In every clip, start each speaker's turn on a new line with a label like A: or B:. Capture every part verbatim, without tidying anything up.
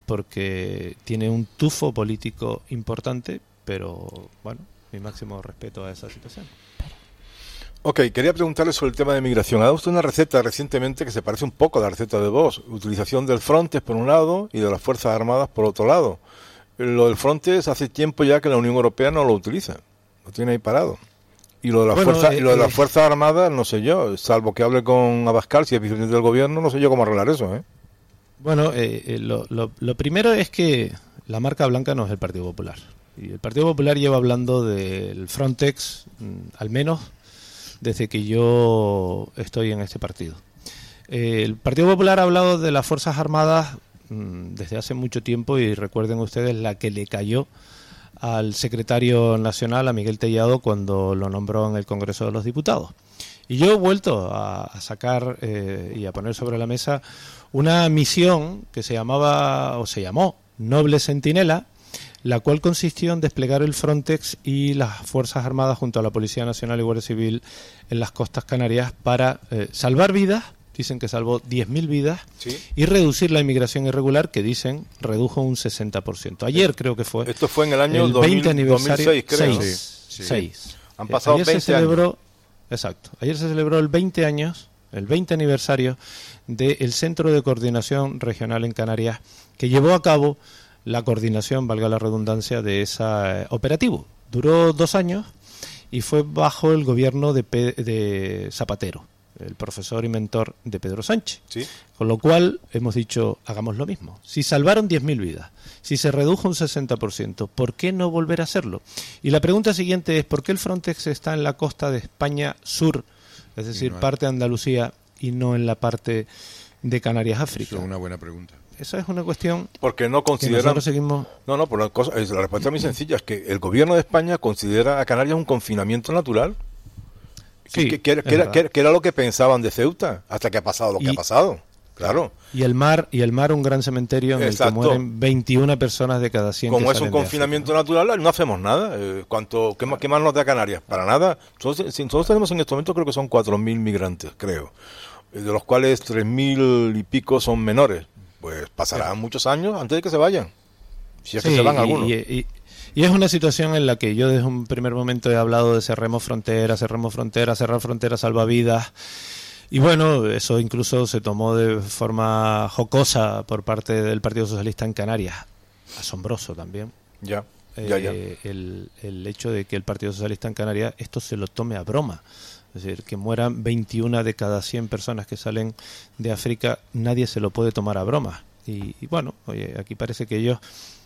A: porque tiene un tufo político importante, pero bueno, mi máximo respeto a esa situación.
B: Ok, quería preguntarle sobre el tema de migración. Ha dado usted una receta recientemente que se parece un poco a la receta de Vox. Utilización del Frontex por un lado y de las Fuerzas Armadas por otro lado. Lo del Frontex hace tiempo ya que la Unión Europea no lo utiliza. Lo tiene ahí parado. Y lo de, la
A: bueno,
B: fuerza,
A: eh,
B: y lo de
A: eh,
B: las Fuerzas Armadas, no sé yo, salvo que hable con Abascal, si es presidente del gobierno, no sé yo cómo arreglar eso, ¿eh?
A: Bueno, eh, eh, lo, lo, lo primero es que la marca blanca no es el Partido Popular. Y el Partido Popular lleva hablando del Frontex, mmm, al menos desde que yo estoy en este partido. Eh, el Partido Popular ha hablado de las Fuerzas Armadas mmm, desde hace mucho tiempo, y recuerden ustedes la que le cayó al secretario nacional, a Miguel Tellado, cuando lo nombró en el Congreso de los Diputados. Y yo he vuelto a, a sacar eh, y a poner sobre la mesa una misión que se llamaba, o se llamó, Noble Centinela, la cual consistió en desplegar el Frontex y las Fuerzas Armadas junto a la Policía Nacional y Guardia Civil en las costas canarias para eh, salvar vidas. Dicen que salvó diez mil vidas, ¿sí?, y reducir la inmigración irregular, que dicen redujo un sesenta por ciento. Ayer creo que fue.
B: Esto fue en el año
A: el
B: dos mil,
A: veinte aniversario,
B: dos mil seis, creo.
A: seis,
B: Sí, sí.
A: seis.
B: Han pasado
A: ayer
B: veinte
A: se celebró,
B: años.
A: Exacto. Ayer se celebró el veinte años, el veinte aniversario del Centro de Coordinación Regional en Canarias, que llevó a cabo la coordinación, valga la redundancia, de ese eh, operativo. Duró dos años y fue bajo el gobierno de, Pe- de Zapatero, el profesor y mentor de Pedro Sánchez.
B: ¿Sí?
A: Con lo cual hemos dicho, hagamos lo mismo. Si salvaron diez mil vidas, si se redujo un sesenta por ciento, ¿por qué no volver a hacerlo? Y la pregunta siguiente es, ¿por qué el Frontex está en la costa de España sur, es decir,
C: no hay...
A: parte de Andalucía, y no en la parte de Canarias, África?
C: Eso es una buena pregunta.
A: Esa es una cuestión
B: porque no consideran...
A: que nosotros seguimos...
B: No, no, por la, cosa, es, la respuesta es muy sencilla, es que el gobierno de España considera a Canarias un confinamiento natural.
A: Sí,
B: que, que, era,
A: es
B: que, era,
A: verdad.
B: que, que era lo que pensaban de Ceuta, hasta que ha pasado lo que
A: Y-
B: ha pasado. Claro.
A: Y el mar, y el mar un gran cementerio en
B: Exacto.
A: el que mueren veintiuna personas de cada cien.
B: Como
A: que
B: es un
A: salen de
B: confinamiento
A: África,
B: natural, no hacemos nada. Eh, ¿cuánto, qué, más, ¿Qué más nos da Canarias? Para nada. Nosotros, si nosotros tenemos en este momento, creo que son cuatro mil migrantes, creo. Eh, De los cuales tres mil y pico son menores. Pues pasarán
A: Sí.
B: muchos años antes de que se vayan. Si es que
A: Sí,
B: se van
A: y,
B: algunos.
A: y, y, y es una situación en la que yo desde un primer momento he hablado de cerremos fronteras, cerremos fronteras, cerrar fronteras salva vidas. Y bueno, eso incluso se tomó de forma jocosa por parte del Partido Socialista en Canarias. Asombroso también.
B: Ya, ya, ya.
A: Eh, el, el hecho de que el Partido Socialista en Canarias esto se lo tome a broma. Es decir, que mueran veintiuna de cada cien personas que salen de África, nadie se lo puede tomar a broma. Y, y bueno, oye, aquí parece que ellos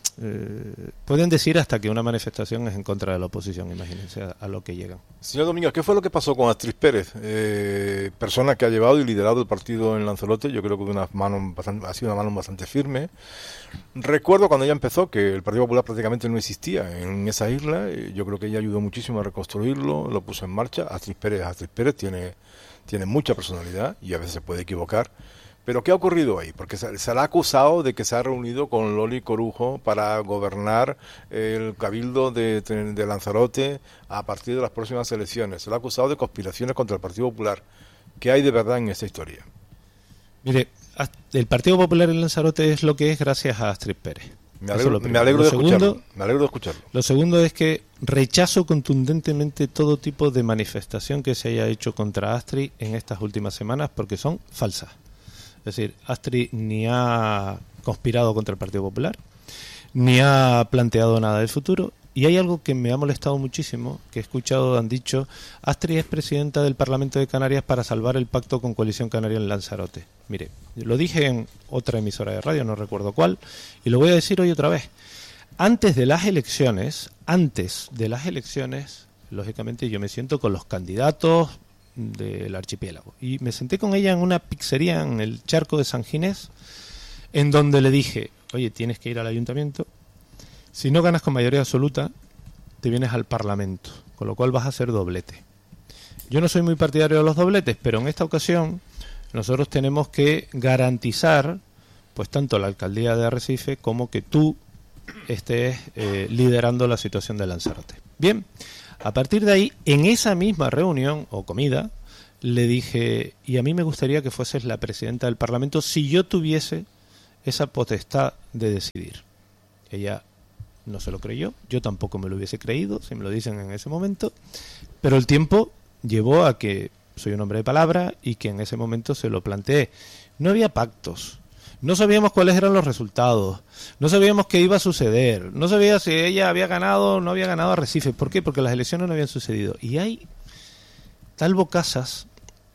A: eh, pueden decir hasta que una manifestación es en contra de la oposición, imagínense a, a lo que llegan.
B: Señor Domínguez, ¿qué fue lo que pasó con Astrid Pérez? Eh, persona que ha llevado y liderado el partido en Lanzarote, yo creo que de una mano bastante, ha sido una mano bastante firme. Recuerdo cuando ella empezó que el Partido Popular prácticamente no existía en esa isla, yo creo que ella ayudó muchísimo a reconstruirlo, lo puso en marcha. Astrid Pérez, Astrid Pérez tiene, tiene mucha personalidad y a veces se puede equivocar. Pero ¿qué ha ocurrido ahí? Porque se, se le ha acusado de que se ha reunido con Loli Corujo para gobernar el cabildo de, de Lanzarote a partir de las próximas elecciones. Se le ha acusado de conspiraciones contra el Partido Popular. ¿Qué hay de verdad en esta historia?
A: Mire, el Partido Popular en Lanzarote es lo que es gracias a Astrid Pérez.
B: Me alegro, me alegro de
A: segundo,
B: escucharlo. Me alegro de escucharlo.
A: Lo segundo es que rechazo contundentemente todo tipo de manifestación que se haya hecho contra Astrid en estas últimas semanas porque son falsas. Es decir, Astrid ni ha conspirado contra el Partido Popular, ni ha planteado nada del futuro. Y hay algo que me ha molestado muchísimo, que he escuchado, han dicho, Astrid es presidenta del Parlamento de Canarias para salvar el pacto con Coalición Canaria en Lanzarote. Mire, lo dije en otra emisora de radio, no recuerdo cuál, y lo voy a decir hoy otra vez. Antes de las elecciones, antes de las elecciones, lógicamente yo me siento con los candidatos del archipiélago. Y me senté con ella en una pizzería en el Charco de San Ginés, en donde le dije, oye, tienes que ir al ayuntamiento. Si no ganas con mayoría absoluta, te vienes al Parlamento, con lo cual vas a hacer doblete. Yo no soy muy partidario de los dobletes, pero en esta ocasión nosotros tenemos que garantizar, pues tanto la alcaldía de Arrecife como que tú estés eh, liderando la situación de Lanzarote. Bien, a partir de ahí, en esa misma reunión o comida, le dije, y a mí me gustaría que fueses la presidenta del Parlamento si yo tuviese esa potestad de decidir. Ella no se lo creyó, yo tampoco me lo hubiese creído, si me lo dicen en ese momento, pero el tiempo llevó a que soy un hombre de palabra y que en ese momento se lo planteé. No había pactos, no sabíamos cuáles eran los resultados, no sabíamos qué iba a suceder, no sabía si ella había ganado o no había ganado Arrecife. ¿Por qué? Porque las elecciones no habían sucedido. Y hay tal bocazas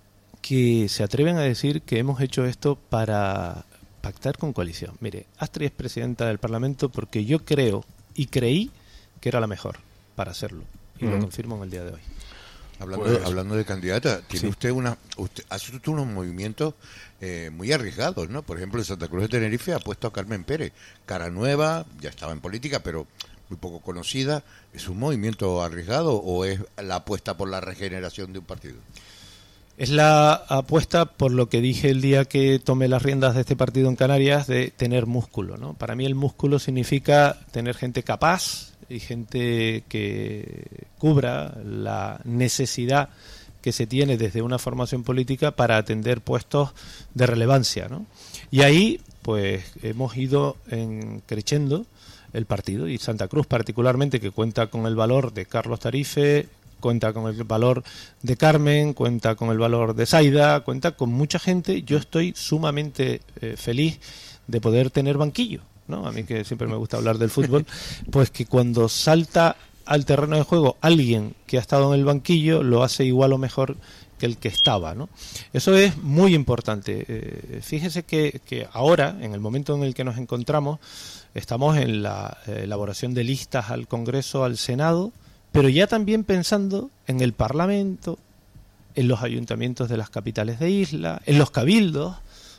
A: que se atreven a decir que hemos hecho esto para pactar con coalición. Mire, Astrid es presidenta del Parlamento porque yo creo y creí que era la mejor para hacerlo. Y uh-huh. lo confirmo en el día de hoy.
C: Hablando,
B: pues,
C: de, hablando de candidata, tiene sí. usted una, usted hace usted unos movimientos eh, muy arriesgados, ¿no? Por ejemplo, en Santa Cruz de Tenerife ha puesto a Carmen Pérez, cara nueva, ya estaba en política, pero muy poco conocida. ¿Es un movimiento arriesgado o es la apuesta por la regeneración de un partido?
A: Es la apuesta, por lo que dije el día que tomé las riendas de este partido en Canarias, de tener músculo, ¿no? Para mí el músculo significa tener gente capaz y gente que cubra la necesidad que se tiene desde una formación política para atender puestos de relevancia, ¿no? Y ahí, pues, hemos ido en creciendo el partido, y Santa Cruz particularmente, que cuenta con el valor de Carlos Tarife, cuenta con el valor de Carmen, cuenta con el valor de Zaida, cuenta con mucha gente. Yo estoy sumamente eh, feliz de poder tener banquillo, ¿no? A mí, que siempre me gusta hablar del fútbol, pues que cuando salta al terreno de juego alguien que ha estado en el banquillo lo hace igual o mejor que el que estaba, ¿no? Eso es muy importante. Eh, fíjese que, que ahora, en el momento en el que nos encontramos, estamos en la eh, elaboración de listas al Congreso, al Senado, pero ya también pensando en el Parlamento, en los ayuntamientos de las capitales de isla, en los cabildos.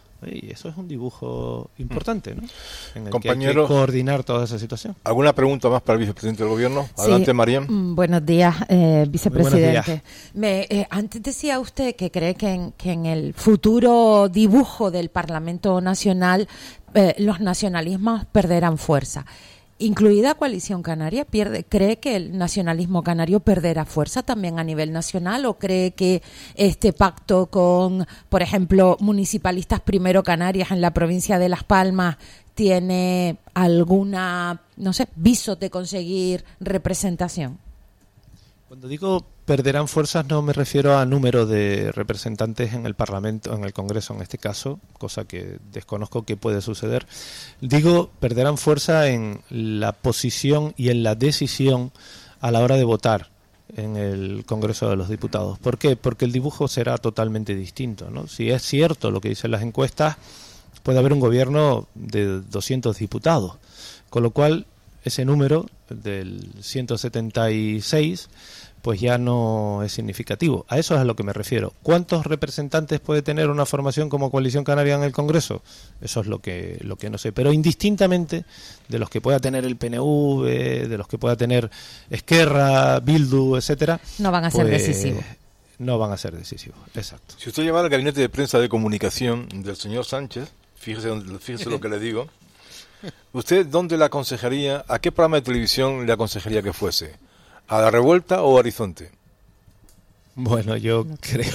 A: Y eso es un dibujo importante, ¿no? En el
B: Compañero,
A: que hay que coordinar toda esa situación.
B: ¿Alguna pregunta más para el vicepresidente del Gobierno? Adelante,
D: sí.
B: Maríam.
D: Buenos días, eh, vicepresidente.
A: Buenos días.
D: Me, eh, antes decía usted que cree que en, que en el futuro dibujo del Parlamento Nacional eh, los nacionalismos perderán fuerza. Incluida Coalición Canaria, pierde, ¿cree que el nacionalismo canario perderá fuerza también a nivel nacional o cree que este pacto con, por ejemplo, municipalistas Primero Canarias en la provincia de Las Palmas tiene alguna, no sé, viso de conseguir representación?
A: Cuando digo perderán fuerzas no me refiero a número de representantes en el Parlamento, en el Congreso en este caso, cosa que desconozco que puede suceder. Digo perderán fuerza en la posición y en la decisión a la hora de votar en el Congreso de los Diputados. ¿Por qué? Porque el dibujo será totalmente distinto, ¿no? Si es cierto lo que dicen las encuestas, puede haber un gobierno de doscientos diputados, con lo cual ese número del ciento setenta y seis pues ya no es significativo. A eso es a lo que me refiero. ¿Cuántos representantes puede tener una formación como Coalición Canaria en el Congreso? Eso es lo que lo que no sé. Pero indistintamente de los que pueda tener el P N V, de los que pueda tener Esquerra, Bildu, etcétera,
D: no van a ser
A: pues,
D: decisivos.
A: No van a ser decisivos, exacto.
B: Si usted llevara al gabinete de prensa de comunicación del señor Sánchez, fíjese, fíjese lo que le digo, ¿usted dónde le aconsejaría, a qué programa de televisión le aconsejaría que fuese? ¿A La Revuelta o Horizonte?
A: Bueno, yo creo...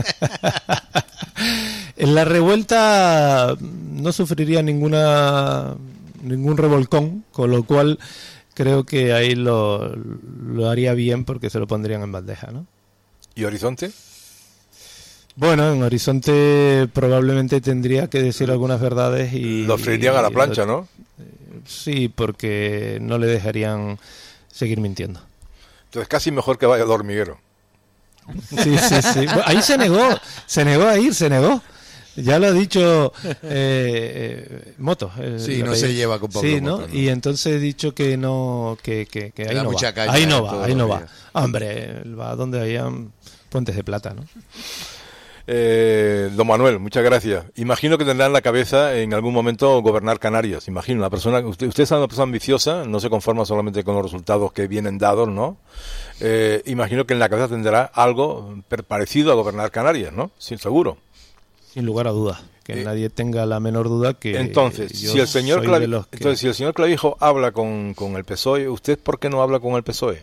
A: En La Revuelta no sufriría ninguna ningún revolcón, con lo cual creo que ahí lo, lo haría bien porque se lo pondrían en bandeja, ¿no?
B: ¿Y Horizonte?
A: Bueno, en Horizonte probablemente tendría que decir algunas verdades y...
B: Lo freirían a la plancha, ¿no?
A: Sí, porque no le dejarían seguir mintiendo.
B: Entonces casi mejor que vaya al hormiguero.
A: Sí, sí, sí. Ahí se negó, se negó a ir, se negó. Ya lo ha dicho eh, eh, Moto. El,
C: sí, no se lleva con Pablo
A: sí, ¿no?
C: Moto, ¿no?
A: Y entonces he dicho que no, que, que, que ahí, no
C: mucha
A: va. ahí no va. Ahí no va,
C: días.
A: Hombre, va donde hayan puentes de plata, ¿no?
B: Eh, don Manuel, muchas gracias. Imagino que tendrá en la cabeza en algún momento gobernar Canarias. Imagino, una persona, usted, usted es una persona ambiciosa, no se conforma solamente con los resultados que vienen dados, ¿no? Eh, imagino que en la cabeza tendrá algo parecido a gobernar Canarias, ¿no? Sí, seguro.
A: Sin lugar a dudas, que eh, nadie tenga la menor duda que
B: entonces,
A: yo
B: si el señor
A: soy
B: Clavi-
A: de los que...
B: entonces si el señor Clavijo habla con, con el P S O E, ¿usted por qué no habla con el P S O E?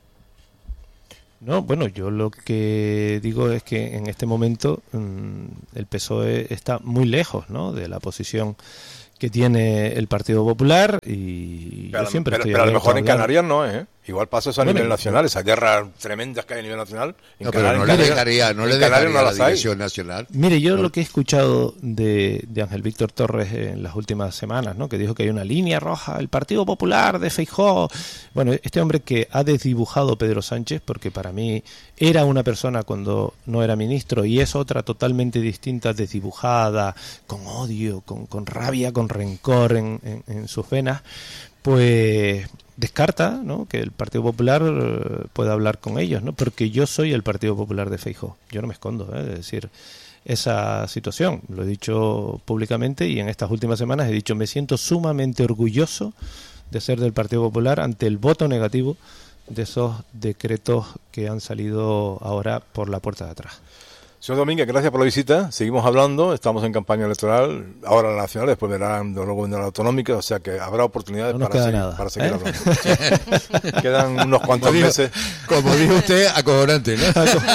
A: No, bueno, yo lo que digo es que en este momento mmm, el P S O E está muy lejos, ¿no?, de la posición que tiene el Partido Popular y
B: pero,
A: yo siempre
B: pero,
A: estoy
B: pero a lo mejor en
A: hablar.
B: Canarias no, ¿eh? Igual pasa eso a
A: Bueno,
B: nivel nacional, esas guerras tremendas que hay a nivel nacional. En
C: No, pero
B: Canarias,
C: no
B: en
C: le
B: Canarias-
C: dejaría, no le
B: en Canarias
C: dejaría
B: no
C: a la
B: las hay.
C: dirección nacional.
A: Mire, yo lo que he escuchado de, de Ángel Víctor Torres en las últimas semanas, ¿no? Que dijo que hay una línea roja, el Partido Popular de Feijóo. Bueno, este hombre que ha desdibujado Pedro Sánchez, porque para mí era una persona cuando no era ministro y es otra totalmente distinta, desdibujada, con odio, con, con rabia, con rencor en, en, en sus venas, pues descarta, ¿no?, que el Partido Popular eh, pueda hablar con ellos, ¿no? Porque yo soy el Partido Popular de Feijóo, yo no me escondo, ¿eh? Es decir, esa situación, lo he dicho públicamente y en estas últimas semanas he dicho, me siento sumamente orgulloso de ser del Partido Popular ante el voto negativo de esos decretos que han salido ahora por la puerta de atrás.
B: Señor Domínguez, gracias por la visita. Seguimos hablando, estamos en campaña electoral, ahora la nacional, después verán luego vendrá la autonómica, o sea que habrá oportunidades
A: No nos
B: para,
A: queda
B: seguir,
A: nada,
B: para seguir
A: ¿eh?
B: hablando. Quedan unos cuantos
C: Como dijo-
B: meses.
C: Como dijo usted, acojonante, ¿no?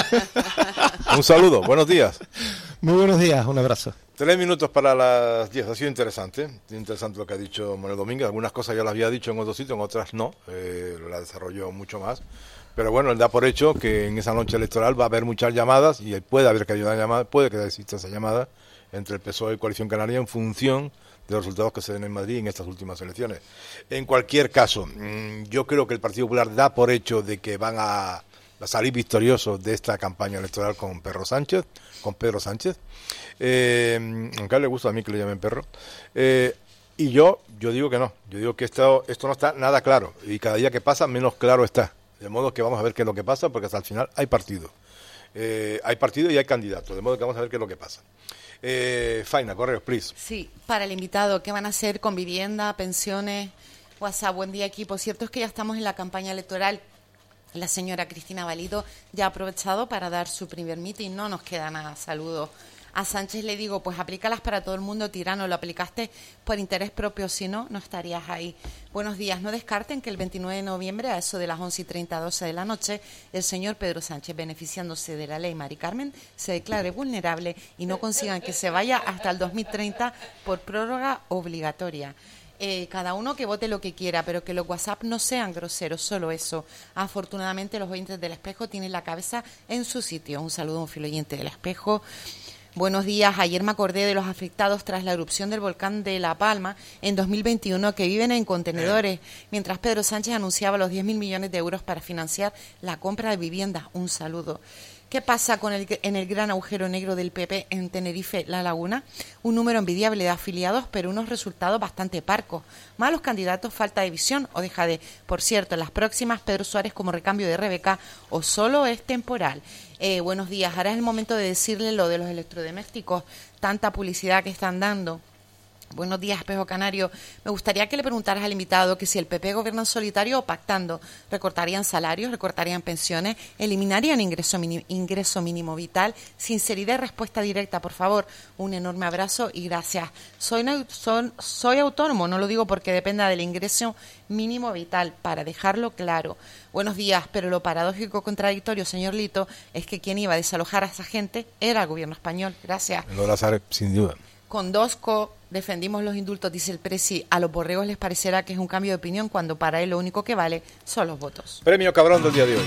B: Un saludo, buenos días.
A: Muy buenos días, un abrazo.
B: Tres minutos para las diez, ha sido interesante, interesante lo que ha dicho Manuel Domínguez, algunas cosas ya las había dicho en otros sitios, en otras no, eh, la desarrolló mucho más, pero bueno, él da por hecho que en esa noche electoral va a haber muchas llamadas, y puede haber que haya una llamada, puede que exista esa llamada entre el P S O E y Coalición Canaria en función de los resultados que se den en Madrid en estas últimas elecciones. En cualquier caso, yo creo que el Partido Popular da por hecho de que van a, a salir victoriosos de esta campaña electoral con Pedro Sánchez, con Pedro Sánchez, eh, aunque a él le gusta a mí que le llamen perro, eh, y yo yo digo que no, yo digo que esto, esto no está nada claro, y cada día que pasa menos claro está, de modo que vamos a ver qué es lo que pasa, porque hasta el final hay partido, eh, hay partido y hay candidatos, de modo que vamos a ver qué es lo que pasa. Eh, Faina, correos, please.
E: Sí, para el invitado, ¿qué van a hacer con vivienda, pensiones? WhatsApp, buen día, equipo. Cierto es que ya estamos en la campaña electoral. La señora Cristina Valido ya ha aprovechado para dar su primer meeting. No nos queda nada. Saludos. A Sánchez le digo, pues aplícalas para todo el mundo, tirano. Lo aplicaste por interés propio, si no, no estarías ahí. Buenos días. No descarten que el veintinueve de noviembre, a eso de las once y treinta, doce de la noche, el señor Pedro Sánchez, beneficiándose de la ley Mari Carmen, se declare vulnerable y no consigan que se vaya hasta el dos mil treinta por prórroga obligatoria. Eh, cada uno que vote lo que quiera, pero que los WhatsApp no sean groseros, solo eso. Afortunadamente los oyentes del Espejo tienen la cabeza en su sitio. Un saludo a un fiel oyente del Espejo. Buenos días. Ayer me acordé de los afectados tras la erupción del volcán de La Palma en dos mil veintiuno que viven en contenedores, mientras Pedro Sánchez anunciaba los diez mil millones de euros para financiar la compra de viviendas. Un saludo. ¿Qué pasa con el, en el gran agujero negro del P P en Tenerife, La Laguna? Un número envidiable de afiliados, pero unos resultados bastante parcos. Malos candidatos, falta de visión o dejadez. Por cierto, en las próximas, Pedro Suárez como recambio de Rebeca, o solo es temporal. Eh, buenos días. Ahora es el momento de decirle lo de los electrodomésticos, tanta publicidad que están dando. Buenos días, Espejo Canario. Me gustaría que le preguntaras al invitado que si el P P gobierna en solitario o pactando, recortarían salarios, recortarían pensiones, eliminarían ingreso mínimo, ingreso mínimo vital. Sinceridad y respuesta directa, por favor. Un enorme abrazo y gracias. Soy, soy, soy autónomo, no lo digo porque dependa del ingreso mínimo vital, para dejarlo claro. Buenos días, pero lo paradójico contradictorio, señor Lito, es que quien iba a desalojar a esa gente era el gobierno español. Gracias.
B: Lola Sare, sin duda.
E: Con Dosco defendimos los indultos, dice el Presi. A los borregos les parecerá que es un cambio de opinión cuando para él lo único que vale son los votos.
B: Premio Cabrón del día de hoy.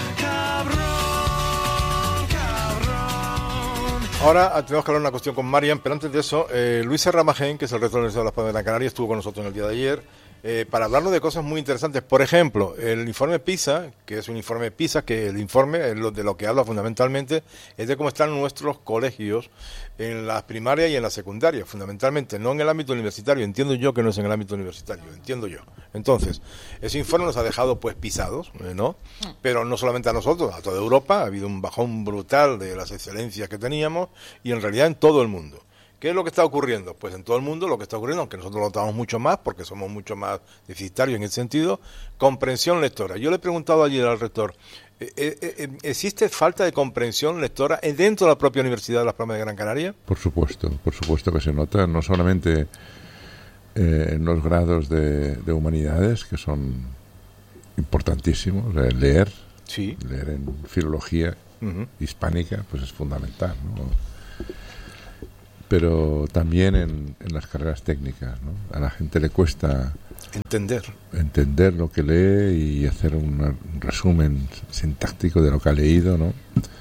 B: Ahora tenemos que hablar una cuestión con Marian, pero antes de eso, eh, Luis Ramajén, que es el rector de la Universidad de Las Palmas de Gran Canaria, estuvo con nosotros en el día de ayer eh, para hablarnos de cosas muy interesantes. Por ejemplo, el informe PISA, que es un informe PISA, que el informe de lo que habla fundamentalmente es de cómo están nuestros colegios en las primarias y en la secundaria, fundamentalmente, no en el ámbito universitario. Entiendo yo que no es en el ámbito universitario, entiendo yo. Entonces, ese informe nos ha dejado pues pisados, ¿no? Pero no solamente a nosotros, a toda Europa, ha habido un bajón brutal de las excelencias que teníamos y en realidad en todo el mundo. ¿Qué es lo que está ocurriendo? Pues en todo el mundo lo que está ocurriendo, aunque nosotros lo notamos mucho más, porque somos mucho más deficitarios en ese sentido, comprensión lectora. Yo le he preguntado ayer al rector, ¿eh, eh, ¿existe falta de comprensión lectora dentro de la propia Universidad de Las Palmas de Gran Canaria?
F: Por supuesto, por supuesto que se nota, no solamente eh, en los grados de, de humanidades, que son importantísimos, eh, leer,
B: sí.
F: leer en filología
B: uh-huh.
F: hispánica, pues es fundamental, ¿no? pero también en, en las carreras técnicas, ¿no? A la gente le cuesta
B: entender
F: entender lo que lee y hacer un, un resumen sintáctico de lo que ha leído, ¿no?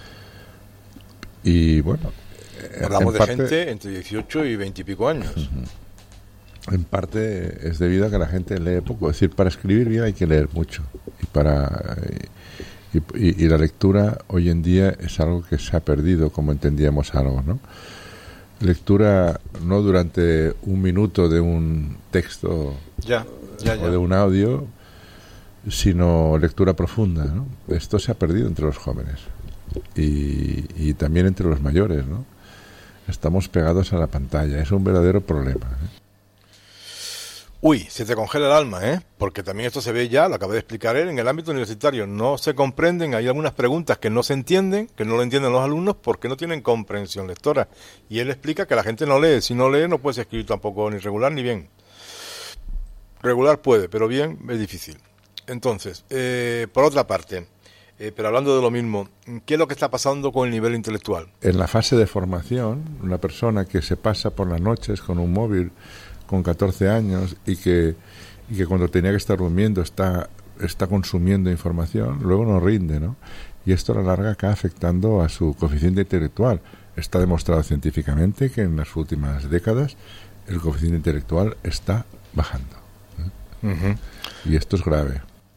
F: Y bueno,
B: hablamos de parte, gente entre dieciocho y veinte y pico años.
F: Uh-huh. En parte es debido a que la gente lee poco. Es decir, para escribir bien hay que leer mucho. Y para y, y, y la lectura hoy en día es algo que se ha perdido, como entendíamos algo, ¿no? Lectura no durante un minuto de un texto
B: ya, ya, ya.
F: o de un audio, sino lectura profunda, ¿no? Esto se ha perdido entre los jóvenes y, y también entre los mayores, ¿no? Estamos pegados a la pantalla, es un verdadero problema, ¿eh?
B: Uy, se te congela el alma, ¿eh? Porque también esto se ve ya, lo acabé de explicar él, en el ámbito universitario. No se comprenden, hay algunas preguntas que no se entienden, que no lo entienden los alumnos porque no tienen comprensión lectora. Y él explica que la gente no lee. Si no lee, no puedes escribir tampoco ni regular ni bien. Regular puede, pero bien es difícil. Entonces, eh, por otra parte, eh, pero hablando de lo mismo, ¿qué es lo que está pasando con el nivel intelectual?
F: En la fase de formación, una persona que se pasa por las noches con un móvil con catorce años y que, y que cuando tenía que estar durmiendo está, está consumiendo información, luego no rinde, ¿no? Y esto a la larga acaba afectando a su coeficiente intelectual. Está demostrado científicamente que en las últimas décadas el coeficiente intelectual está bajando, ¿eh? Uh-huh. Y esto es grave.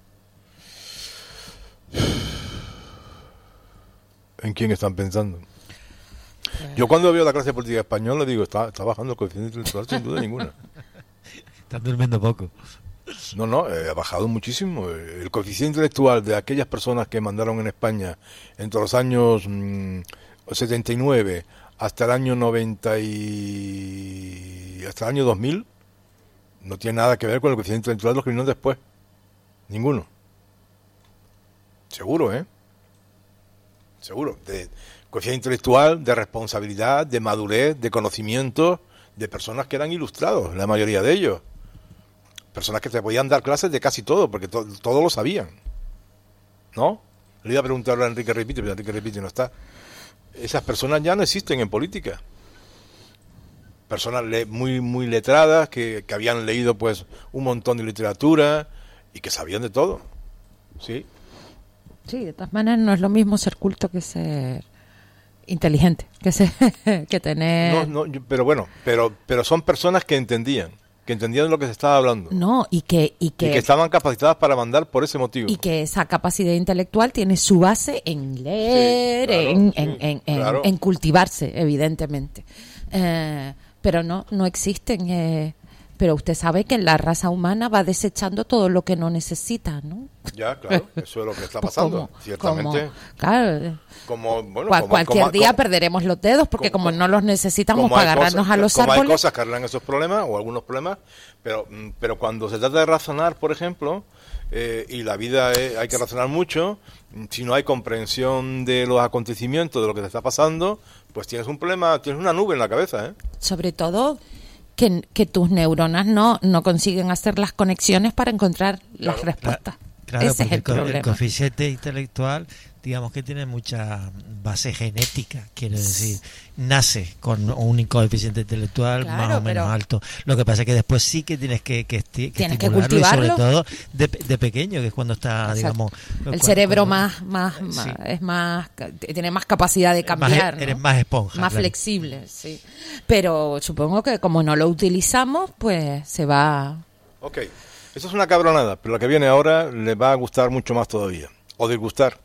B: ¿En quién están pensando? Yo cuando veo la clase de política española le digo, está, está bajando el coeficiente intelectual sin duda ninguna.
G: Están durmiendo poco.
B: No, no, eh, ha bajado muchísimo. El coeficiente intelectual de aquellas personas que mandaron en España entre los años mmm, setenta y nueve hasta el año noventa y hasta el año dos mil no tiene nada que ver con el coeficiente intelectual de los que vinieron después. Ninguno. Seguro, ¿eh? Seguro. De coeficiente intelectual, de responsabilidad, de madurez, de conocimiento, de personas que eran ilustrados, la mayoría de ellos. Personas que te podían dar clases de casi todo, porque to- todo lo sabían. ¿No? Le iba a preguntar a Enrique Repite, pero Enrique Repite no está. Esas personas ya no existen en política. Personas le- muy muy letradas, que, que habían leído pues un montón de literatura y que sabían de todo. ¿Sí?
D: Sí, de todas maneras no es lo mismo ser culto que ser inteligente, que ser, que tener...
B: No, no, yo- pero bueno, pero pero son personas que entendían, que entendían de lo que se estaba hablando.
D: No, y que... Y que,
B: y que estaban capacitadas para mandar por ese motivo.
D: y que esa capacidad intelectual tiene su base en leer,
B: Sí, claro,
D: en,
B: sí,
D: en, en, en-
B: claro.
D: en cultivarse, evidentemente. Eh, pero no, no existen... Eh, pero usted sabe que la raza humana va desechando todo lo que no necesita, ¿no?
B: Ya, claro, eso es lo que está
D: Pues
B: pasando,
D: como-
B: ciertamente.
D: como- claro,
B: Como, bueno,
D: cual-
B: como-
D: cualquier
B: como-
D: día
B: como-
D: perderemos los dedos porque como,
B: como-
D: no los necesitamos
B: como
D: para
B: hay
D: agarrarnos
B: cosas-
D: a los
B: como hay
D: árboles.
B: cosas que arreglan esos problemas o algunos problemas, pero mm, pero cuando se trata de razonar, por ejemplo, eh, y la vida es- hay que razonar mucho, mm, si no hay comprensión de los acontecimientos, de lo que te está pasando, pues tienes un problema, tienes una nube en la cabeza, ¿eh?
D: Sobre todo que, que tus neuronas no, no consiguen hacer las conexiones para encontrar las respuestas.
G: Claro,
D: Ese es
G: porque
D: el
G: el, co- el
D: problema.
G: coeficiente intelectual, digamos que tiene mucha base genética, quiero decir, nace con un coeficiente intelectual
D: Claro,
G: más o menos
D: pero-
G: alto. Lo que pasa es que después sí que tienes que, que, esti- que
D: Tienes que
G: estimularlo y sobre
D: cultivarlo.
G: todo de, de pequeño, que es cuando está,
D: Exacto.
G: digamos...
D: El
G: cuando-
D: cerebro
G: cuando-
D: más, más,
G: Sí.
D: más- es más, tiene más capacidad de
G: Más-
D: cambiar, ¿no?
G: eres más esponja,
D: más
G: claro.
D: flexible, sí. Pero supongo que como no lo utilizamos, pues se va.
B: Ok, eso es una cabronada, pero lo que viene ahora le va a gustar mucho más todavía, o disgustar.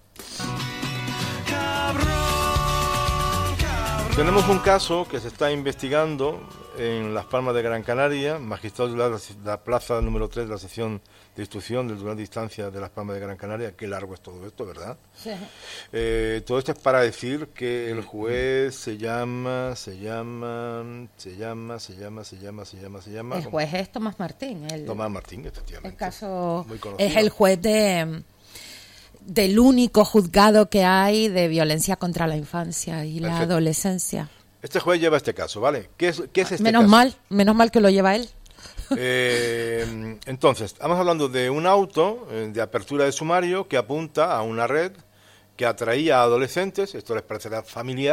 B: Tenemos un caso que se está investigando en Las Palmas de Gran Canaria, magistrado de la, la plaza número tres de la sección de instrucción del Tribunal de Instancia de Las Palmas de Gran Canaria. Qué largo es todo esto, ¿verdad?
D: Sí.
B: Eh, todo esto es para decir que el juez se llama, se llama, se llama, se llama, se llama, se llama, se llama...
D: El
B: ¿cómo?
D: juez es Tomás Martín. El,
B: Tomás Martín, efectivamente.
D: el caso
B: Muy conocido.
D: es el juez de del único juzgado que hay de violencia contra la infancia y la
B: Perfecto.
D: adolescencia.
B: Este juez lleva este caso, ¿vale? ¿Qué es, qué es este
D: Menos
B: caso?
D: mal, menos mal que lo lleva él.
B: Eh, entonces, estamos hablando de un auto eh, de apertura de sumario que apunta a una red que atraía a adolescentes, esto les parecerá familiar,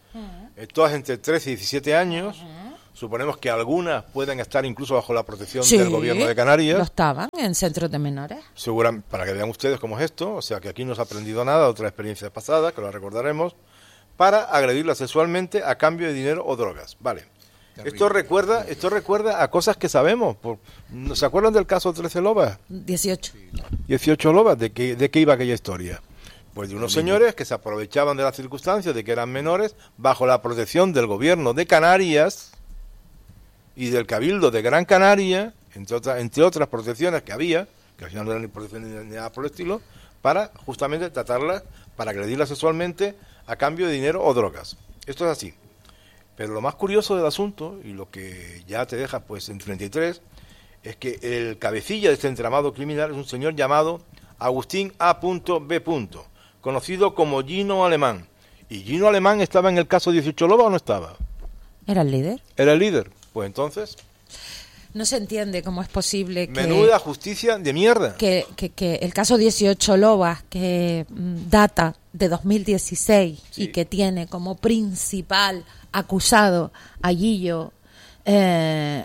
B: eh, todas entre trece y diecisiete años. Suponemos que algunas pueden estar incluso bajo la protección
D: Sí,
B: del gobierno de Canarias.
D: lo estaban en centros de menores.
B: Seguramente, para que vean ustedes cómo es esto, o sea que aquí no se ha aprendido nada, otra experiencia pasada, que la recordaremos, para agredirla sexualmente a cambio de dinero o drogas. Vale.
C: Terrible.
B: Esto recuerda, esto recuerda a cosas que sabemos. Por, ¿se acuerdan del caso trece Lobas?
D: dieciocho.
B: dieciocho Lobas, ¿de qué, de qué iba aquella historia? Pues de unos señores que se aprovechaban de las circunstancias de que eran menores bajo la protección del gobierno de Canarias y del Cabildo de Gran Canaria, entre otras, entre otras protecciones que había, que al final no eran ni protecciones ni nada por el estilo, para justamente tratarlas, para agredirlas sexualmente a cambio de dinero o drogas. Esto es así. Pero lo más curioso del asunto, y lo que ya te deja pues en treinta y tres, es que el cabecilla de este entramado criminal es un señor llamado Agustín A. B. conocido como Gino Alemán. ¿Y Gino Alemán estaba en el caso dieciocho Lobas o no estaba?
D: ¿Era el líder?
B: Era el líder. Pues entonces,
D: No se entiende cómo es posible que...
B: menuda justicia de mierda.
D: Que, que, que el caso dieciocho Lobas, que mm, data de dos mil dieciséis
B: Sí.
D: y que tiene como principal acusado a Guillo, eh,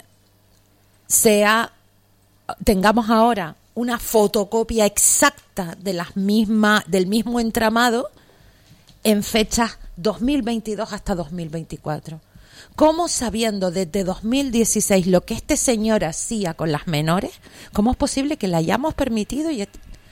D: sea, tengamos ahora una fotocopia exacta de las mismas, del mismo entramado en fechas dos mil veintidós hasta dos mil veinticuatro. ¿Cómo, sabiendo desde dos mil dieciséis lo que este señor hacía con las menores, cómo es posible que le hayamos permitido y et-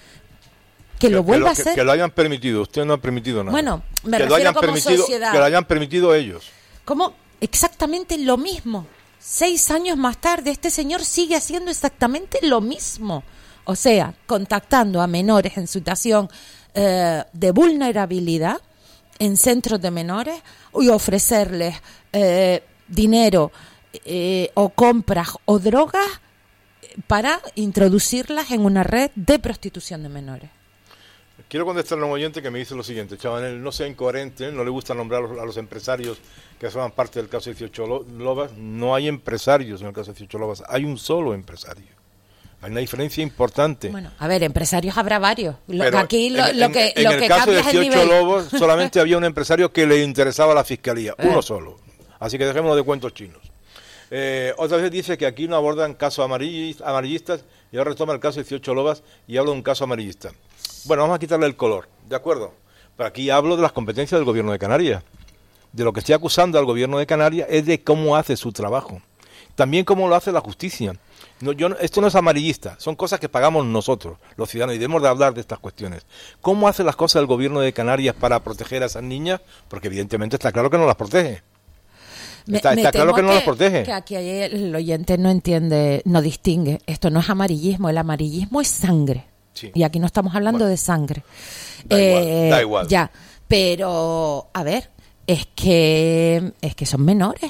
D: que lo vuelva a
B: que,
D: hacer?
B: que lo hayan permitido, usted no ha permitido nada.
D: Bueno, me
B: que lo
D: refiero
B: hayan
D: como
B: permitido,
D: sociedad.
B: que lo hayan permitido ellos.
D: ¿Cómo? Exactamente lo mismo. Seis años más tarde, este señor sigue haciendo exactamente lo mismo. O sea, contactando a menores en situación eh, de vulnerabilidad en centros de menores y ofrecerles eh, dinero eh, o compras o drogas para introducirlas en una red de prostitución de menores.
B: Quiero contestarle a un oyente que me dice lo siguiente: chaval, no sea incoherente, no le gusta nombrar a los, a los empresarios que forman parte del caso dieciocho Lo- Lobas. No hay empresarios en el caso dieciocho Lobas, hay un solo empresario. Hay una diferencia importante.
D: Bueno, a ver, empresarios habrá varios. Lo,
B: Pero
D: aquí lo,
B: en,
D: lo
B: en-
D: que,
B: en
D: lo
B: el
D: que
B: caso de
D: cambia es el
B: dieciocho
D: nivel.
B: Lobos solamente había un empresario que le interesaba a la fiscalía,
D: Eh.
B: uno solo. Así que dejémonos de cuentos chinos. Eh, otra vez dice que aquí no abordan casos amarillis- amarillistas y ahora retoma el caso dieciocho Lobas y habla de un caso amarillista. Bueno, vamos a quitarle el color, ¿de acuerdo? Pero aquí hablo de las competencias del gobierno de Canarias. De lo que estoy acusando al gobierno de Canarias es de cómo hace su trabajo. También cómo lo hace la justicia. No, yo, no- esto no es amarillista, son cosas que pagamos nosotros, los ciudadanos, y debemos de hablar de estas cuestiones. ¿Cómo hace las cosas el gobierno de Canarias para proteger a esas niñas? Porque evidentemente está claro que no las protege.
D: Me-
B: Está,
D: me
B: está claro
D: temo
B: que no las protege.
D: Que aquí el oyente no entiende, no distingue. Esto no es amarillismo, el amarillismo es sangre.
B: Sí.
D: Y aquí no estamos hablando
B: Bueno.
D: de sangre.
B: Da igual, da igual.
D: Ya, pero, a ver, es que, es que son menores.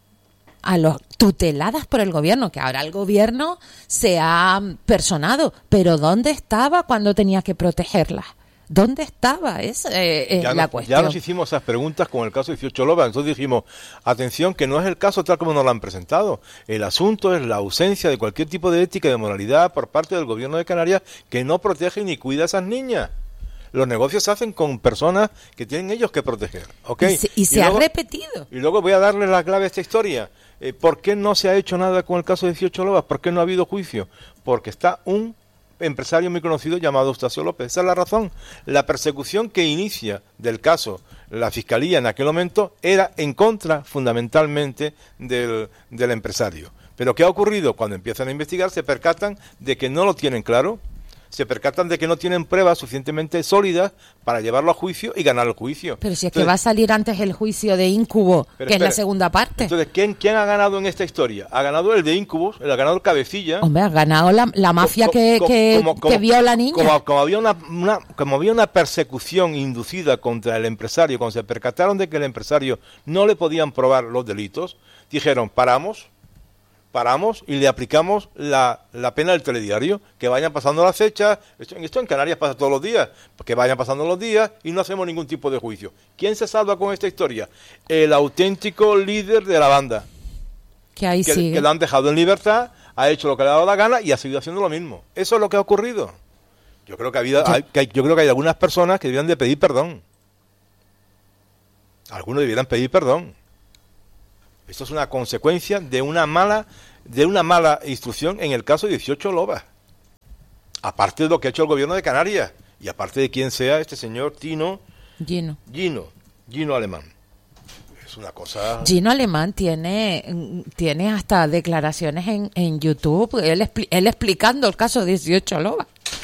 D: A los tuteladas por el gobierno, que ahora el gobierno se ha personado. Pero ¿dónde estaba cuando tenía que protegerlas? ¿Dónde estaba? Esa eh, es
B: Ya,
D: la
B: nos,
D: cuestión.
B: ya nos hicimos esas preguntas con el caso dieciocho Lobas, entonces dijimos, atención, que no es el caso tal como nos lo han presentado. El asunto es la ausencia de cualquier tipo de ética y de moralidad por parte del gobierno de Canarias, que no protege ni cuida a esas niñas. Los negocios se hacen con personas que tienen ellos que proteger, ¿ok?
D: Y se, y se
B: luego-
D: ha repetido.
B: Y luego voy a darle la clave a esta historia. Eh, ¿Por qué no se ha hecho nada con el caso dieciocho Lobas? ¿Por qué no ha habido juicio? Porque está un empresario muy conocido llamado Eustacio López. Esa es la razón. La persecución que inicia del caso la Fiscalía en aquel momento era en contra fundamentalmente del, del empresario. Pero ¿qué ha ocurrido? Cuando empiezan a investigar se percatan de que no lo tienen claro, se percatan de que no tienen pruebas suficientemente sólidas para llevarlo a juicio y ganar el juicio.
D: Pero si es que
B: Entonces,
D: va a salir antes el juicio de Incubo,
B: Pero
D: que es la
B: espere.
D: segunda parte.
B: Entonces, ¿quién, ¿quién ha ganado en esta historia? Ha ganado el de Incubus, el ha ganado el Cabecilla.
D: Hombre, ha ganado la, la mafia
B: Co-
D: que,
B: co-
D: que,
B: como- como-
D: que vio a la niña.
B: Como, como había una, una- como había una persecución inducida contra el empresario, cuando se percataron de que el empresario no le podían probar los delitos, dijeron, paramos, paramos y le aplicamos la, la pena del telediario, que vayan pasando las fechas, esto, esto en Canarias pasa todos los días, que vayan pasando los días y no hacemos ningún tipo de juicio. ¿Quién se salva con esta historia? El auténtico líder de la banda,
D: que ahí
B: que,
D: sigue.
B: que lo han dejado en libertad, ha hecho lo que le ha dado la gana y ha seguido haciendo lo mismo. Eso es lo que ha ocurrido. Yo creo que, ha habido, hay, que hay- yo creo que hay algunas personas que deberían de pedir perdón. Algunos debieran pedir perdón. Esto es una consecuencia de una mala, de una mala instrucción en el caso dieciocho Lobas. Aparte de lo que ha hecho el gobierno de Canarias y aparte de quién sea este señor Tino
D: Gino.
B: Gino, Gino Alemán. Es una cosa...
D: Gino Alemán tiene, tiene hasta declaraciones en, en YouTube, él, expli- él explicando el caso dieciocho Lobas.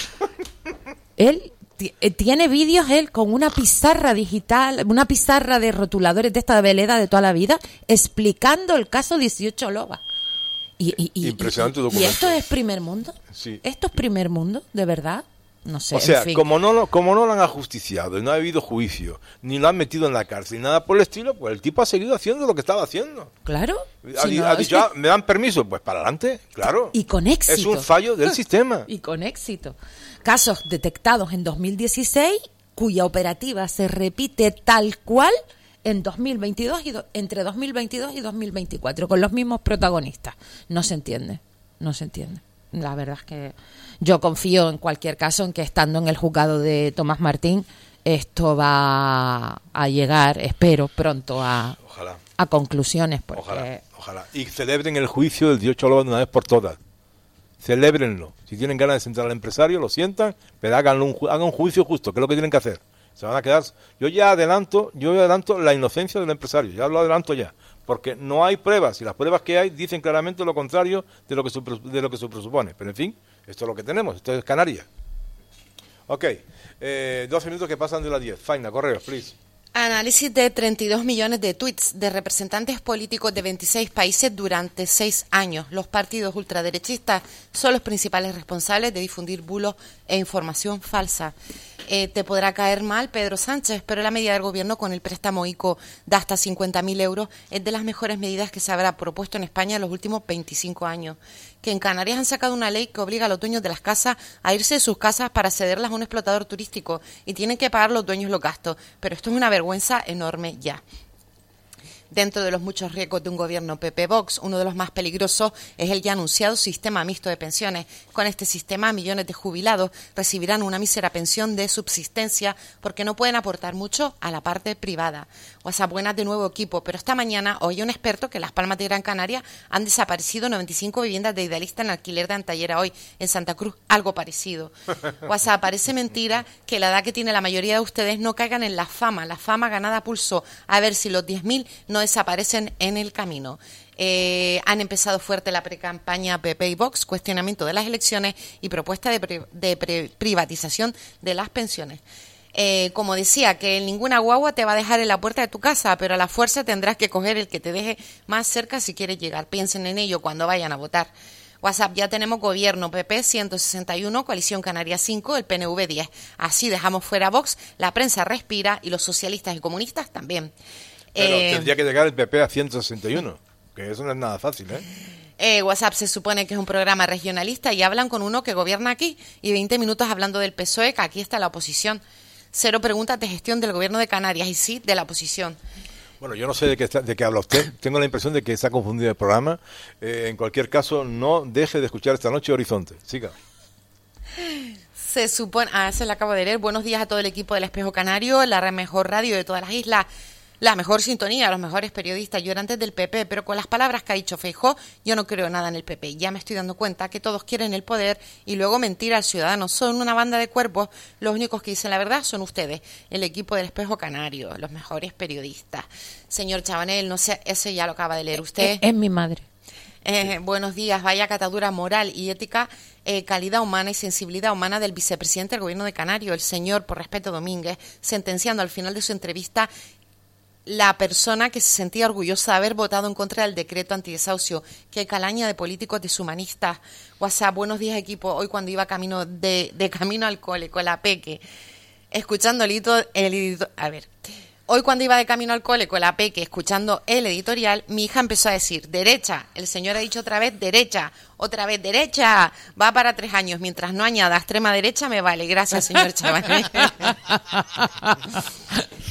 D: Él t- tiene vídeos él con una pizarra digital, una pizarra de rotuladores de esta veleda de toda la vida, explicando el caso dieciocho Lobas. Y, y, y,
B: Impresionante
D: y,
B: documento.
D: ¿Y esto es primer mundo?
B: Sí.
D: ¿Esto es primer mundo? ¿De verdad? No sé.
B: O sea,
D: en fin.
B: como no lo, como no lo han ajusticiado y no ha habido juicio, ni lo han metido en la cárcel, ni nada por el estilo, pues el tipo ha seguido haciendo lo que estaba haciendo.
D: Claro.
B: Ha,
D: Si
B: di-
D: no,
B: ha
D: es
B: dicho,
D: que-
B: "Ah, ¿me dan permiso?". Pues para adelante, claro.
D: Y con éxito.
B: Es un fallo del sistema.
D: Y con éxito. Casos detectados en dos mil dieciséis, cuya operativa se repite tal cual en dos mil veintidós y do- entre dos mil veintidós y dos mil veinticuatro, con los mismos protagonistas. No se entiende, no se entiende. La verdad es que yo confío en cualquier caso en que estando en el juzgado de Tomás Martín, esto va a llegar, espero, pronto a,
B: Ojalá,
D: a conclusiones. Porque
B: ojalá, ojalá. Y celebren el juicio del dieciocho Lobas de una vez por todas. Celébrenlo. Si tienen ganas de sentar al empresario, lo sientan, pero háganlo un, ju- hagan un juicio justo, que es lo que tienen que hacer. Se van a quedar... Yo ya adelanto, yo adelanto la inocencia del empresario, ya lo adelanto ya, porque no hay pruebas, y las pruebas que hay dicen claramente lo contrario de lo que se, pres- de lo que se presupone. Pero en fin, esto es lo que tenemos, esto es Canarias. Ok, eh, doce minutos que pasan de las diez. Faina, correos, please.
E: Análisis de treinta y dos millones de tweets de representantes políticos de veintiséis países durante seis años. Los partidos ultraderechistas son los principales responsables de difundir bulos e información falsa. Eh, te podrá caer mal Pedro Sánchez, pero la medida del gobierno con el préstamo ICO de hasta cincuenta mil euros es de las mejores medidas que se habrá propuesto en España en los últimos veinticinco años. Que en Canarias han sacado una ley que obliga a los dueños de las casas a irse de sus casas para cederlas a un explotador turístico y tienen que pagar los dueños los gastos. Pero esto es una vergüenza enorme ya. Dentro de los muchos riesgos de un gobierno P P-Vox, uno de los más peligrosos es el ya anunciado sistema mixto de pensiones. Con este sistema, millones de jubilados recibirán una mísera pensión de subsistencia porque no pueden aportar mucho a la parte privada. WhatsApp, buenas de nuevo equipo, pero esta mañana oí un experto que en Las Palmas de Gran Canaria han desaparecido noventa y cinco viviendas de idealista en alquiler de Antallera hoy, en Santa Cruz, algo parecido. WhatsApp, parece mentira que la edad que tiene la mayoría de ustedes no caigan en la fama, la fama ganada a pulso, a ver si los diez mil no desaparecen en el camino. Eh, han empezado fuerte la precampaña P P y Vox, cuestionamiento de las elecciones y propuesta de, pre, de pre, privatización de las pensiones. Eh, como decía, que ninguna guagua te va a dejar en la puerta de tu casa, pero a la fuerza tendrás que coger el que te deje más cerca si quieres llegar. Piensen en ello cuando vayan a votar. WhatsApp, ya tenemos gobierno, P P ciento sesenta y uno, Coalición Canaria cinco, el P N V diez. Así dejamos fuera a Vox, la prensa respira y los socialistas y comunistas también.
B: Pero
E: Eh,
B: tendría que llegar el P P a ciento sesenta y uno, que eso no es nada fácil, ¿eh?
E: Eh, WhatsApp se supone que es un programa regionalista y hablan con uno que gobierna aquí y veinte minutos hablando del P S O E, que aquí está la oposición. Cero preguntas de gestión del gobierno de Canarias y sí de la oposición.
B: Bueno, yo no sé de qué, está- de qué habla usted. Tengo la impresión de que se ha confundido el programa. Eh, en cualquier caso, no deje de escuchar esta noche Horizonte. Siga.
E: Se supone, ah, se la acabo de leer. Buenos días a todo el equipo del Espejo Canario, la mejor radio de todas las islas, la mejor sintonía, los mejores periodistas. Yo era antes del P P, pero con las palabras que ha dicho Feijóo, yo no creo nada en el P P. Ya me estoy dando cuenta que todos quieren el poder y luego mentir al ciudadano. Son una banda de cuerpos. Los únicos que dicen la verdad son ustedes, el equipo del Espejo Canario, los mejores periodistas. Señor Chabanel, no sé, ese ya lo acaba de leer usted.
D: Es, es mi madre.
E: Eh, buenos días. Vaya catadura moral y ética, eh, calidad humana y sensibilidad humana del vicepresidente del gobierno de Canario, el señor, por respeto, Domínguez, sentenciando al final de su entrevista la persona que se sentía orgullosa de haber votado en contra del decreto antidesahucio. Qué calaña de políticos deshumanistas. WhatsApp, buenos días equipo. Hoy cuando iba camino de, de camino al cole con la Peque, escuchando el edito- el edito- a ver, hoy cuando iba de camino al cole con la Peque, escuchando el editorial, mi hija empezó a decir, derecha. El señor ha dicho otra vez, derecha. Otra vez, derecha. Va para tres años. Mientras no añada extrema derecha, me vale. Gracias, señor Chabanel.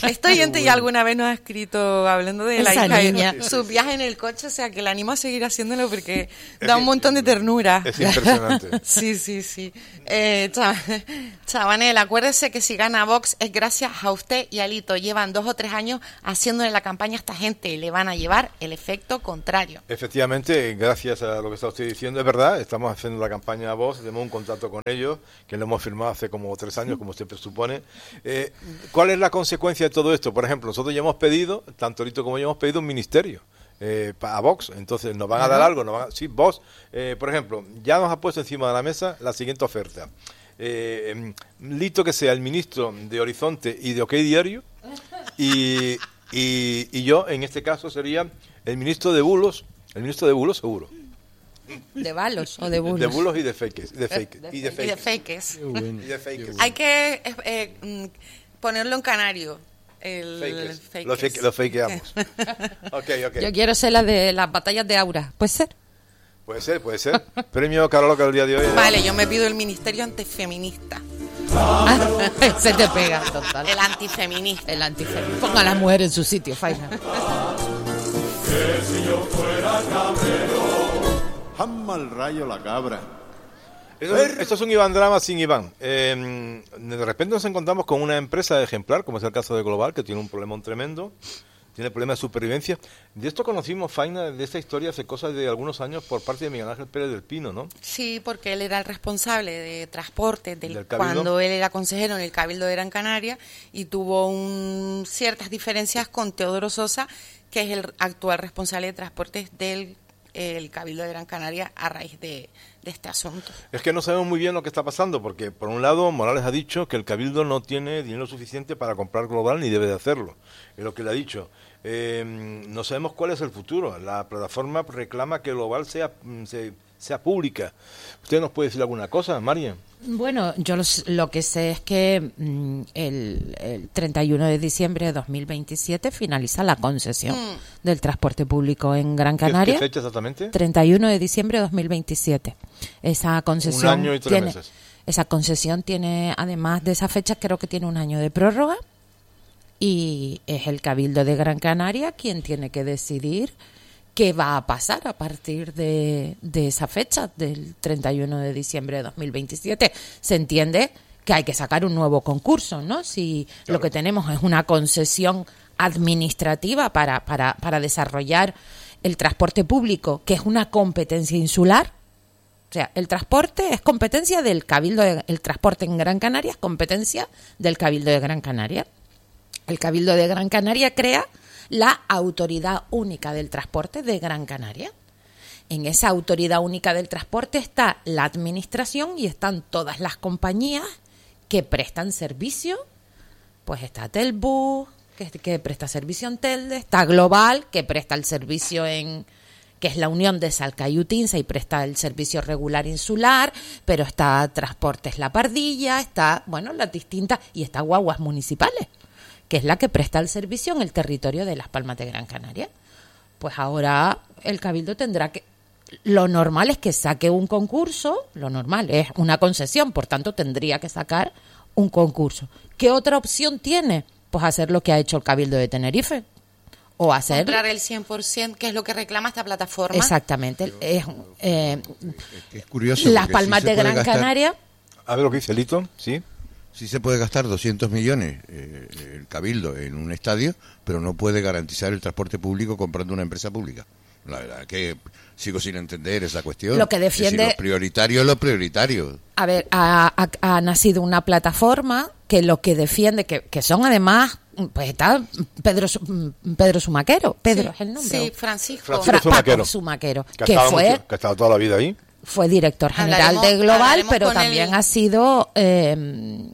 E: Este oyente ya alguna vez nos ha escrito hablando de la
D: Esa
E: hija
D: niña.
E: y su viaje en el coche, o sea que le animo a seguir haciéndolo porque da un montón de ternura.
B: Es impresionante.
E: Sí, sí, sí. Eh, cha- Chabanel, acuérdese que si gana Vox es gracias a usted y a Lito. Llevan dos o tres años haciéndole la campaña a esta gente y le van a llevar el efecto contrario.
B: Efectivamente, gracias a lo que está usted diciendo, es verdad, estamos haciendo la campaña a Vox, tenemos un contrato con ellos, que lo hemos firmado hace como tres años, como usted presupone. Eh, ¿Cuál es la consecuencia de todo esto? Por ejemplo, nosotros ya hemos pedido, tanto Lito como yo hemos pedido un ministerio eh, a Vox, entonces nos van a dar algo, nos van a, sí, Vox, eh, por ejemplo, ya nos ha puesto encima de la mesa la siguiente oferta. Eh, Lito que sea el ministro de Horizonte y de OK Diario, y, y, y yo en este caso sería el ministro de Bulos, el ministro de Bulos seguro.
D: ¿De balos o de bulos?
B: De bulos y de fakes. De fakes. Y de
E: Y de
B: fakes.
E: fakes.
B: Y de fakes.
E: Hay que eh, eh, mm, ponerlo en canario. El
B: Fakes.
E: fakes.
B: Lo, fake, lo fakeamos. Ok, ok.
D: Yo quiero ser la de las batallas de Aura. ¿Puede ser?
B: Puede ser, puede ser. Premio Caroloca el día de hoy.
E: Vale, yo me pido el ministerio antifeminista.
D: Se te pega, total.
E: El antifeminista.
D: El antifeminista. Ponga a la mujer en su sitio, Faina.
H: Jamma el rayo la cabra.
B: Esto, esto es un Iván Drama sin Iván. Eh, de repente nos encontramos con una empresa ejemplar, como es el caso de Global, que tiene un problemón tremendo, tiene problemas de supervivencia. De esto conocimos, Faina, de esta historia hace cosas de algunos años por parte de Miguel Ángel Pérez del Pino, ¿no?
E: Sí, porque él era el responsable de transporte del,
B: ¿Del Cabildo?
E: cuando él era consejero en el Cabildo de Gran Canaria y tuvo un, ciertas diferencias con Teodoro Sosa, que es el actual responsable de transportes del el Cabildo de Gran Canaria a raíz de, de este asunto.
B: Es que no sabemos muy bien lo que está pasando, porque por un lado Morales ha dicho que el Cabildo no tiene dinero suficiente para comprar Global ni debe de hacerlo, es lo que le ha dicho. Eh, no sabemos cuál es el futuro. La plataforma reclama que Global sea, se, sea pública. ¿Usted nos puede decir alguna cosa, María?
D: Bueno, yo lo, lo que sé es que mm, el, el treinta y uno de diciembre de dos mil veintisiete finaliza la concesión
E: Mm.
D: del transporte público en Gran Canaria.
B: ¿Qué, qué fecha exactamente?
D: treinta y uno de diciembre de dos mil veintisiete. Esa concesión
B: Un año y tres
D: tiene,
B: meses.
D: Esa concesión tiene, además de esa fecha, creo que tiene un año de prórroga y es el Cabildo de Gran Canaria quien tiene que decidir qué va a pasar a partir de, de esa fecha, del treinta y uno de diciembre de dos mil veintisiete. Se entiende que hay que sacar un nuevo concurso, ¿no? Si
B: Claro.
D: lo que tenemos es una concesión administrativa para, para, para desarrollar el transporte público, que es una competencia insular. O sea, el transporte es competencia del Cabildo, de, el transporte en Gran Canaria es competencia del Cabildo de Gran Canaria. El Cabildo de Gran Canaria crea la Autoridad Única del Transporte de Gran Canaria. En esa Autoridad Única del Transporte está la administración y están todas las compañías que prestan servicio. Pues está Telbus, que, que presta servicio en Telde, está Global, que presta el servicio en, que es la unión de Salca y Utinsa y presta el servicio regular insular, pero está Transportes La Pardilla, está, bueno, las distintas, y está Guaguas Municipales, que es la que presta el servicio en el territorio de Las Palmas de Gran Canaria. Pues ahora el Cabildo tendrá que... Lo normal es que saque un concurso, lo normal es una concesión, por tanto tendría que sacar un concurso. ¿Qué otra opción tiene? Pues hacer lo que ha hecho el Cabildo de Tenerife. O hacer...
E: Comprar el cien por ciento, que es lo que reclama esta plataforma.
D: Exactamente. Es, eh,
C: Es curioso.
D: Las
C: porque
D: Palmas
C: sí se
D: de
C: puede
D: Gran
C: gastar-
D: Canaria...
B: A ver lo que dice Lito, ¿sí?
C: Sí se puede gastar doscientos millones eh, el Cabildo en un estadio, pero no puede garantizar el transporte público comprando una empresa pública. La verdad que sigo sin entender esa cuestión.
D: Lo que
C: Es decir,
D: defiende-
C: lo prioritario es lo prioritario.
D: A ver, ha, ha- ha nacido una plataforma que lo que defiende, que, que son además, pues está Pedro Su- Pedro Sumaquero, Pedro
E: Sí,
D: es el nombre.
E: Sí, Francisco.
B: Francisco
D: Fra-
B: Sumaquero.
D: Paco Sumaquero,
B: Que ha,
D: que
B: estado
D: fue,
B: mucho- que ha estado toda la vida ahí.
D: fue director general
E: Hablaremos-
D: de Global,
E: hablaremos
D: pero
E: con
D: también
E: el-
D: ha sido eh,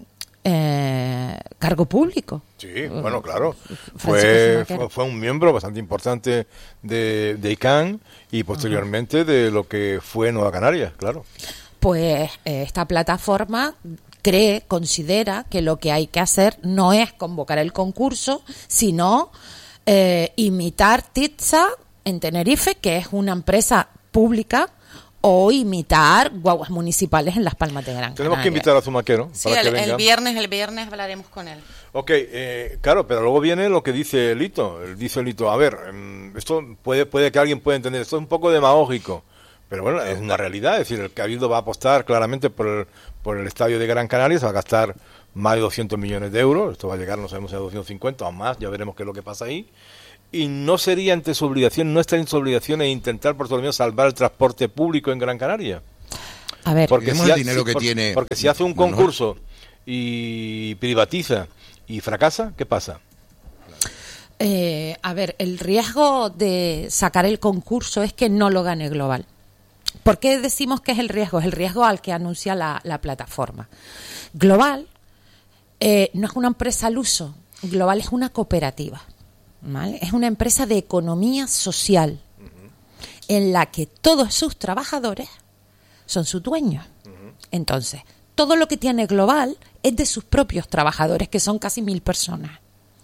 D: eh, cargo público.
B: Sí, bueno, claro.
D: Francisco
B: Fue,
D: Sumaquero.
B: fue, fue un miembro bastante importante de, de I C A N y posteriormente de lo que fue Nueva Canarias, claro.
D: Pues eh, esta plataforma cree, considera que lo que hay que hacer no es convocar el concurso, sino eh, imitar Titsa en Tenerife, que es una empresa pública o imitar guaguas municipales en Las Palmas de Gran Canaria.
B: Tenemos que invitar a Zumaquero.
E: Sí,
B: para
E: el,
B: que
E: el
B: venga.
E: viernes, el viernes hablaremos con él.
B: Ok, eh, claro, pero luego viene lo que dice Lito. Dice Lito, a ver, mm, esto puede, puede que alguien pueda entender, esto es un poco demagógico, pero bueno, es una realidad. Es decir, el Cabildo va a apostar claramente por el, por el estadio de Gran Canaria, se va a gastar más de doscientos millones de euros, esto va a llegar, no sabemos si a doscientos cincuenta o más, ya veremos qué es lo que pasa ahí. Y no sería ante su obligación, no está en su obligación e intentar por todo lo menos salvar el transporte público en Gran Canaria.
D: A ver,
B: Porque
C: Vemos
B: si,
C: el
B: ha-
C: dinero
B: si-
C: que
B: por-
C: tiene
B: porque si hace un
C: Manuel.
B: concurso y privatiza y fracasa, ¿qué pasa?
D: Eh, a ver, el riesgo de sacar el concurso es que no lo gane Global. ¿Por qué decimos que es el riesgo? Es el riesgo al que anuncia la, la plataforma. Global eh, no es una empresa al uso, Global es una cooperativa, ¿vale? Es una empresa de economía social en la que todos sus trabajadores son sus dueños. Entonces, todo lo que tiene Global es de sus propios trabajadores, que son casi mil personas.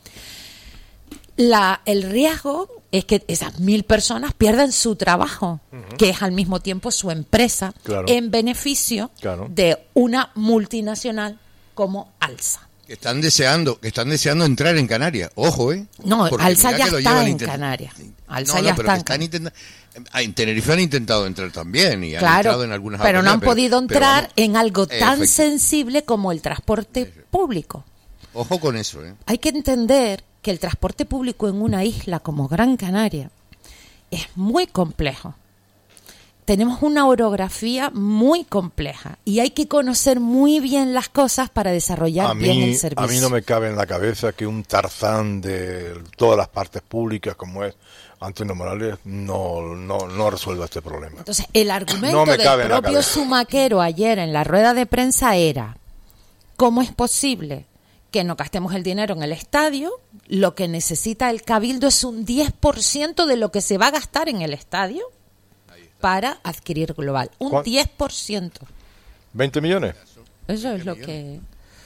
D: La, el riesgo es que esas mil personas pierdan su trabajo, uh-huh. que es al mismo tiempo su empresa,
B: claro.
D: en beneficio
B: claro.
D: de una multinacional como Alsa.
C: Que están deseando, que están deseando entrar en Canarias. Ojo, ¿eh?
D: No,
C: Porque
D: Alsa
C: mira
D: ya
C: que lo
D: está
C: llevan
D: en
C: intent-
D: Canarias. Alsa
C: no, no,
D: ya
C: pero
D: está
C: que
D: en
C: están intenta- En Tenerife han intentado entrar también y han
D: Claro,
C: entrado en algunas
D: pero no han
C: ocasiones,
D: podido
C: pero
D: entrar
C: vamos,
D: en algo tan
C: efecti-
D: sensible como el transporte público.
C: Ojo con eso, ¿eh?
D: Hay que entender que el transporte público en una isla como Gran Canaria es muy complejo. Tenemos una orografía muy compleja y hay que conocer muy bien las cosas para desarrollar
B: A
D: bien
B: mí,
D: el servicio.
B: a mí no me cabe en la cabeza que un Tarzán de todas las partes públicas como es Antonio Morales no, no, no resuelva este problema.
D: Entonces, el argumento
B: No me
D: del
B: cabe en la
D: propio
B: cabeza.
D: Zumaquero ayer en la rueda de prensa era: ¿cómo es posible que no gastemos el dinero en el estadio? Lo que necesita el Cabildo es un diez por ciento de lo que se va a gastar en el estadio para adquirir Global. Un
B: ¿Cuán-
D: diez por ciento.
B: ¿veinte millones?
D: Eso es lo que...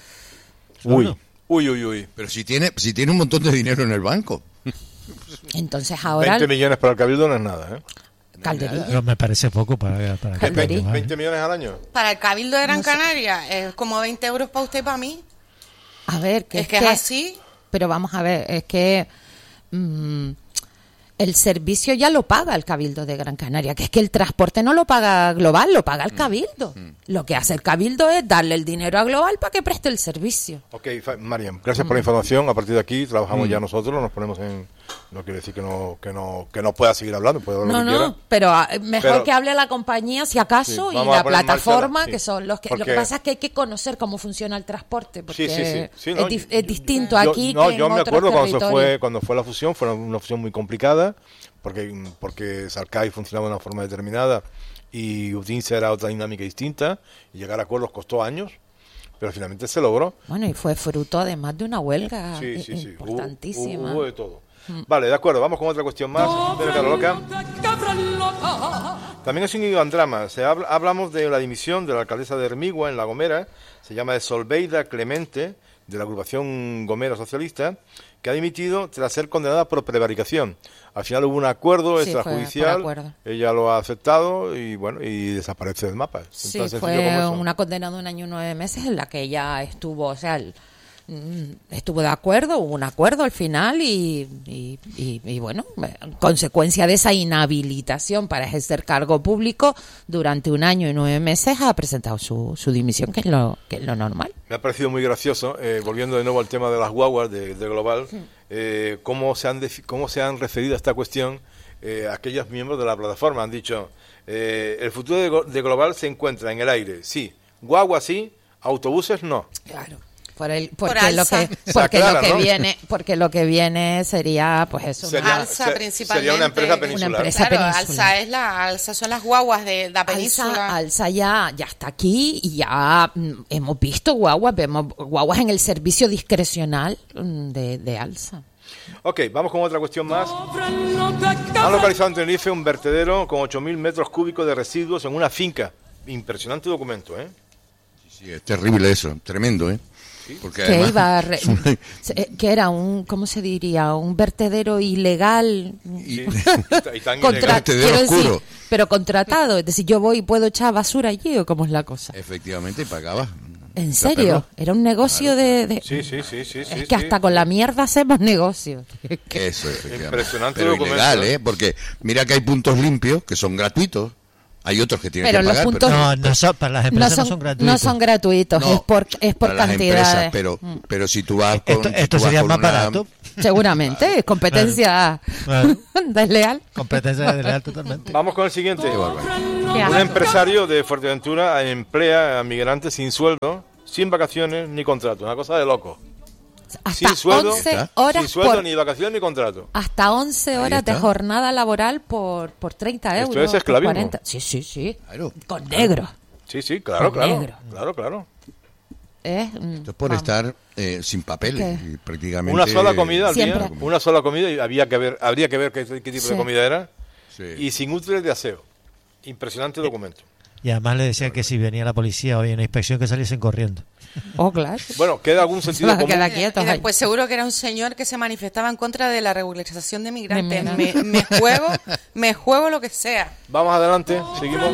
B: Uy, uy, uy, uy.
C: Pero si tiene, si tiene un montón de dinero en el banco.
D: Entonces ahora...
B: veinte millones para el Cabildo no es nada, ¿eh?
D: Calderilla.
G: Pero me parece poco para, para que
D: Calderí.
G: tenga, ¿eh?
B: veinte millones al año.
E: Para el Cabildo de Gran
D: No sé.
E: Canaria es como veinte euros para usted y para mí.
D: A ver, que
E: Es que es así.
D: Pero vamos a ver, es que mm, el servicio ya lo paga el Cabildo de Gran Canaria, que es que el transporte no lo paga Global, lo paga el Cabildo. Lo que hace el Cabildo es darle el dinero a Global para que preste el servicio.
B: Ok, fa- Mariam, gracias por la información. A partir de aquí trabajamos ya nosotros, nos ponemos en... No quiere decir que no que no que no pueda seguir hablando, puede hablar
D: No,
B: lo que
D: no,
B: quiera.
D: pero ah, mejor
B: Pero-
D: que hable la compañía, si acaso,
B: Sí,
D: y
B: vamos a
D: la
B: poner en marcha
D: plataforma,
B: la- sí.
D: que son los que... Lo
B: Porque-
D: que pasa es que hay que conocer cómo funciona el transporte, porque
B: Sí, sí, sí. Sí, no,
D: es, dif-
B: yo-
D: es distinto
B: yo-
D: aquí
B: no,
D: que
B: yo
D: en
B: me
D: otros
B: acuerdo cuando se
D: territorios.
B: fue cuando fue la fusión, fue una fusión muy complicada, porque porque Sarcai funcionaba de una forma determinada y Udinse era otra dinámica distinta, y llegar a acuerdos costó años, pero finalmente se logró.
D: Bueno, y fue fruto además de una huelga
B: Sí,
D: i-
B: sí, sí. Hubo-
D: importantísima.
B: Hubo, hubo de todo. Vale, de acuerdo, vamos con otra cuestión más. Ven acá, loca. También es un gran drama. Se habla- hablamos de la dimisión de la alcaldesa de Hermigua, en La Gomera. Se llama de Solveida Clemente, de la agrupación Gomera Socialista, que ha dimitido tras ser condenada por prevaricación. Al final hubo un acuerdo
D: Sí, fue
B: extrajudicial,
D: por acuerdo.
B: ella lo ha aceptado y bueno, y desaparece del mapa.
D: Sí,
B: Tan sencillo
D: fue
B: como eso.
D: una condena de un año y nueve meses en la que ella estuvo, o sea, el- mm, estuvo de acuerdo, hubo un acuerdo al final y, y, y- y, bueno, en consecuencia de esa inhabilitación para ejercer cargo público durante un año y nueve meses ha presentado su, su dimisión, que es lo que es lo normal.
B: Me ha parecido muy gracioso, eh, volviendo de nuevo al tema de las guaguas de, de Global, eh, cómo, se han defi- cómo se han referido a esta cuestión eh, aquellos miembros de la plataforma. Han dicho, eh, el futuro de, Go- de Global se encuentra en el aire, sí, guaguas sí, autobuses no.
D: Claro. Por el,
E: Por
D: porque lo
E: Alsa.
D: que
B: Se
D: porque
B: aclara,
D: lo que
B: ¿no?
D: viene porque lo que viene sería pues eso,
B: Sería-
D: una-
E: Alsa
B: se-
E: principalmente.
B: sería una empresa
E: Una
B: peninsular.
D: empresa
E: Claro,
D: peninsular.
E: Alsa es la Alsa son las guaguas de la península.
D: Alsa, Alsa ya, ya está aquí y ya mm, hemos visto guaguas, vemos guaguas en el servicio discrecional mm, de, de Alsa.
B: Ok, vamos con otra cuestión más. Han localizado en Tenerife un vertedero con ocho mil metros cúbicos de residuos en una finca. Impresionante documento, ¿eh?
C: Sí, es terrible eso, tremendo, ¿eh? Porque
D: que
C: además,
D: iba a re- que era un, ¿cómo se diría? Un vertedero ilegal.
C: y-
B: Y tan
D: Contra-
B: ilegal.
C: vertedero
D: quiero decir,
C: oscuro.
D: pero contratado. Es decir, yo voy y puedo echar basura allí, ¿o cómo es la cosa?
C: efectivamente, pagaba.
D: ¿En serio? Era un negocio de, de-
B: Sí, sí, sí, sí.
D: Es
B: sí,
D: que
B: sí.
D: hasta con la mierda hacemos negocio.
C: Eso, efectivamente.
B: Impresionante
C: Pero
B: documento,
C: ilegal,
B: ¿eh?
C: ¿eh? Porque mira que hay puntos limpios que son gratuitos. Hay otros que tienen
D: Pero
C: que
D: los
C: pagar.
D: puntos-
G: No, no son, para las
D: No
G: empresas no
D: son,
G: son, gratuitos.
D: no son gratuitos,
C: No,
D: es por, es por
C: para las
D: cantidades.
C: empresas, pero, pero si tú vas con...
G: Esto,
C: si
G: esto
C: tú vas
G: sería
C: con
G: más
C: una-
G: barato.
D: Seguramente, es competencia
G: Claro.
D: desleal.
G: Competencia desleal totalmente.
B: Vamos con el siguiente.
D: Qué
B: Un
D: asco.
B: empresario de Fuerteventura emplea a migrantes sin sueldo, sin vacaciones ni contrato. Una cosa de loco.
D: Hasta
B: sin sueldo,
D: once horas
B: sin sueldo
D: por,
B: ni vacaciones ni contrato.
D: hasta once horas de
C: está.
D: jornada laboral por, por treinta
B: Esto
D: euros.
B: es esclavismo.
D: por cuarenta. Sí, sí, sí.
C: Claro.
D: Con negro.
B: Sí, sí, claro,
D: Con
B: claro.
D: negro.
B: Claro, claro.
D: ¿Eh? Mm,
C: Esto es por
D: vamos.
C: estar eh, sin papeles.
D: ¿Qué?
C: Y prácticamente...
B: Una sola comida al
D: Siempre.
B: día. Una sola comida y había que ver, habría que ver qué, qué tipo
D: Sí.
B: de comida era.
C: Sí.
B: Y sin útiles de aseo. Impresionante documento.
G: Y además le decían que si venía la policía o había una inspección que saliesen corriendo.
D: Oh, claro.
B: Bueno, ¿queda algún
D: Se
B: sentido
D: van a
B: común?
D: quedar quietos
E: Y
D: ahí.
E: después seguro que era un señor que se manifestaba en contra de la regularización de migrantes.
D: De
E: Me, me juego, me juego lo que sea.
B: Vamos adelante, seguimos.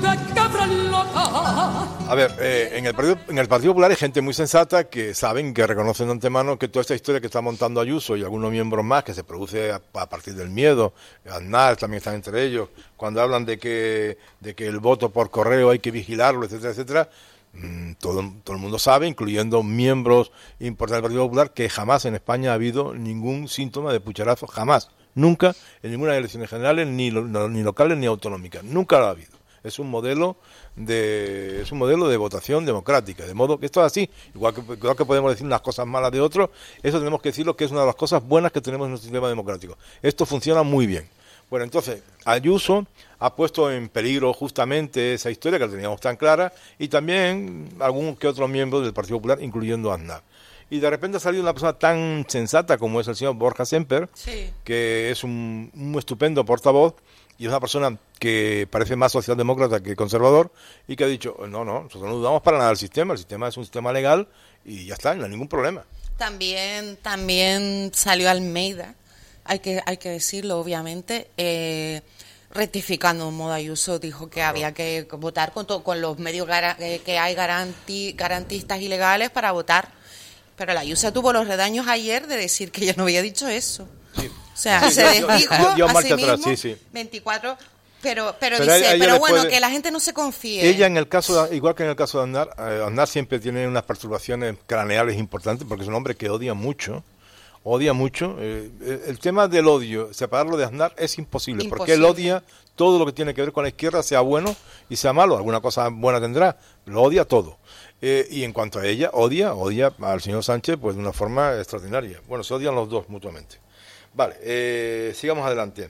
B: A ver, eh, en, el partido, en el Partido Popular hay gente muy sensata que saben, que reconocen de antemano que toda esta historia que está montando Ayuso y algunos miembros más, que se produce a, a partir del miedo, Aznar también están entre ellos, cuando hablan de que, de que el voto por correo hay que vigilarlo, etcétera, etcétera, mm, todo, todo el mundo sabe, incluyendo miembros importantes del Partido Popular, que jamás en España ha habido ningún síntoma de pucherazo, jamás, nunca, en ninguna elecciones generales, ni, lo- no- ni locales ni autonómicas, nunca lo ha habido. Es un modelo de es un modelo de votación democrática, de modo que esto es así, igual que, igual que podemos decir unas cosas malas de otros, eso tenemos que decirlo que es una de las cosas buenas que tenemos en nuestro sistema democrático. Esto funciona muy bien. Bueno, entonces, Ayuso ha puesto en peligro justamente esa historia que la teníamos tan clara y también algún que otro miembro del Partido Popular, incluyendo a Aznar. Y de repente ha salido una persona tan sensata como es el señor Borja Semper,
E: Sí.
B: que es un, un estupendo portavoz y es una persona que parece más socialdemócrata que conservador y que ha dicho, no, no, nosotros no dudamos para nada del sistema, el sistema es un sistema legal y ya está, no hay ningún problema.
E: También, también salió Almeida, hay que, hay que decirlo obviamente, eh, rectificando un modo Ayuso, dijo que había que votar con, to- con los medios gara- eh, que hay garanti- garantistas ilegales para votar. Pero la Ayuso tuvo los redaños ayer de decir que ella no había dicho eso. O sea,
B: Sí,
E: se
B: dio-
E: desdijo
B: dio- dio
E: a
B: marcha
E: sí
B: atrás,
E: mismo,
B: sí, sí.
E: veinticuatro, pero, pero,
B: Pero a
E: dice,
B: ella
E: pero
B: le
E: bueno,
B: puede-
E: que la gente no se confíe.
B: Ella en el caso, de- igual que en el caso de Aznar, eh, Aznar siempre tiene unas perturbaciones craneales importantes porque es un hombre que odia mucho, odia mucho. Eh, el, el tema del odio, separarlo de Aznar es imposible, porque él
E: Imposible.
B: odia todo lo que tiene que ver con la izquierda, sea bueno y sea malo, alguna cosa buena tendrá, lo odia todo. Eh, y en cuanto a ella, odia, odia al señor Sánchez pues de una forma extraordinaria. Bueno, se odian los dos mutuamente. Vale, eh, sigamos adelante.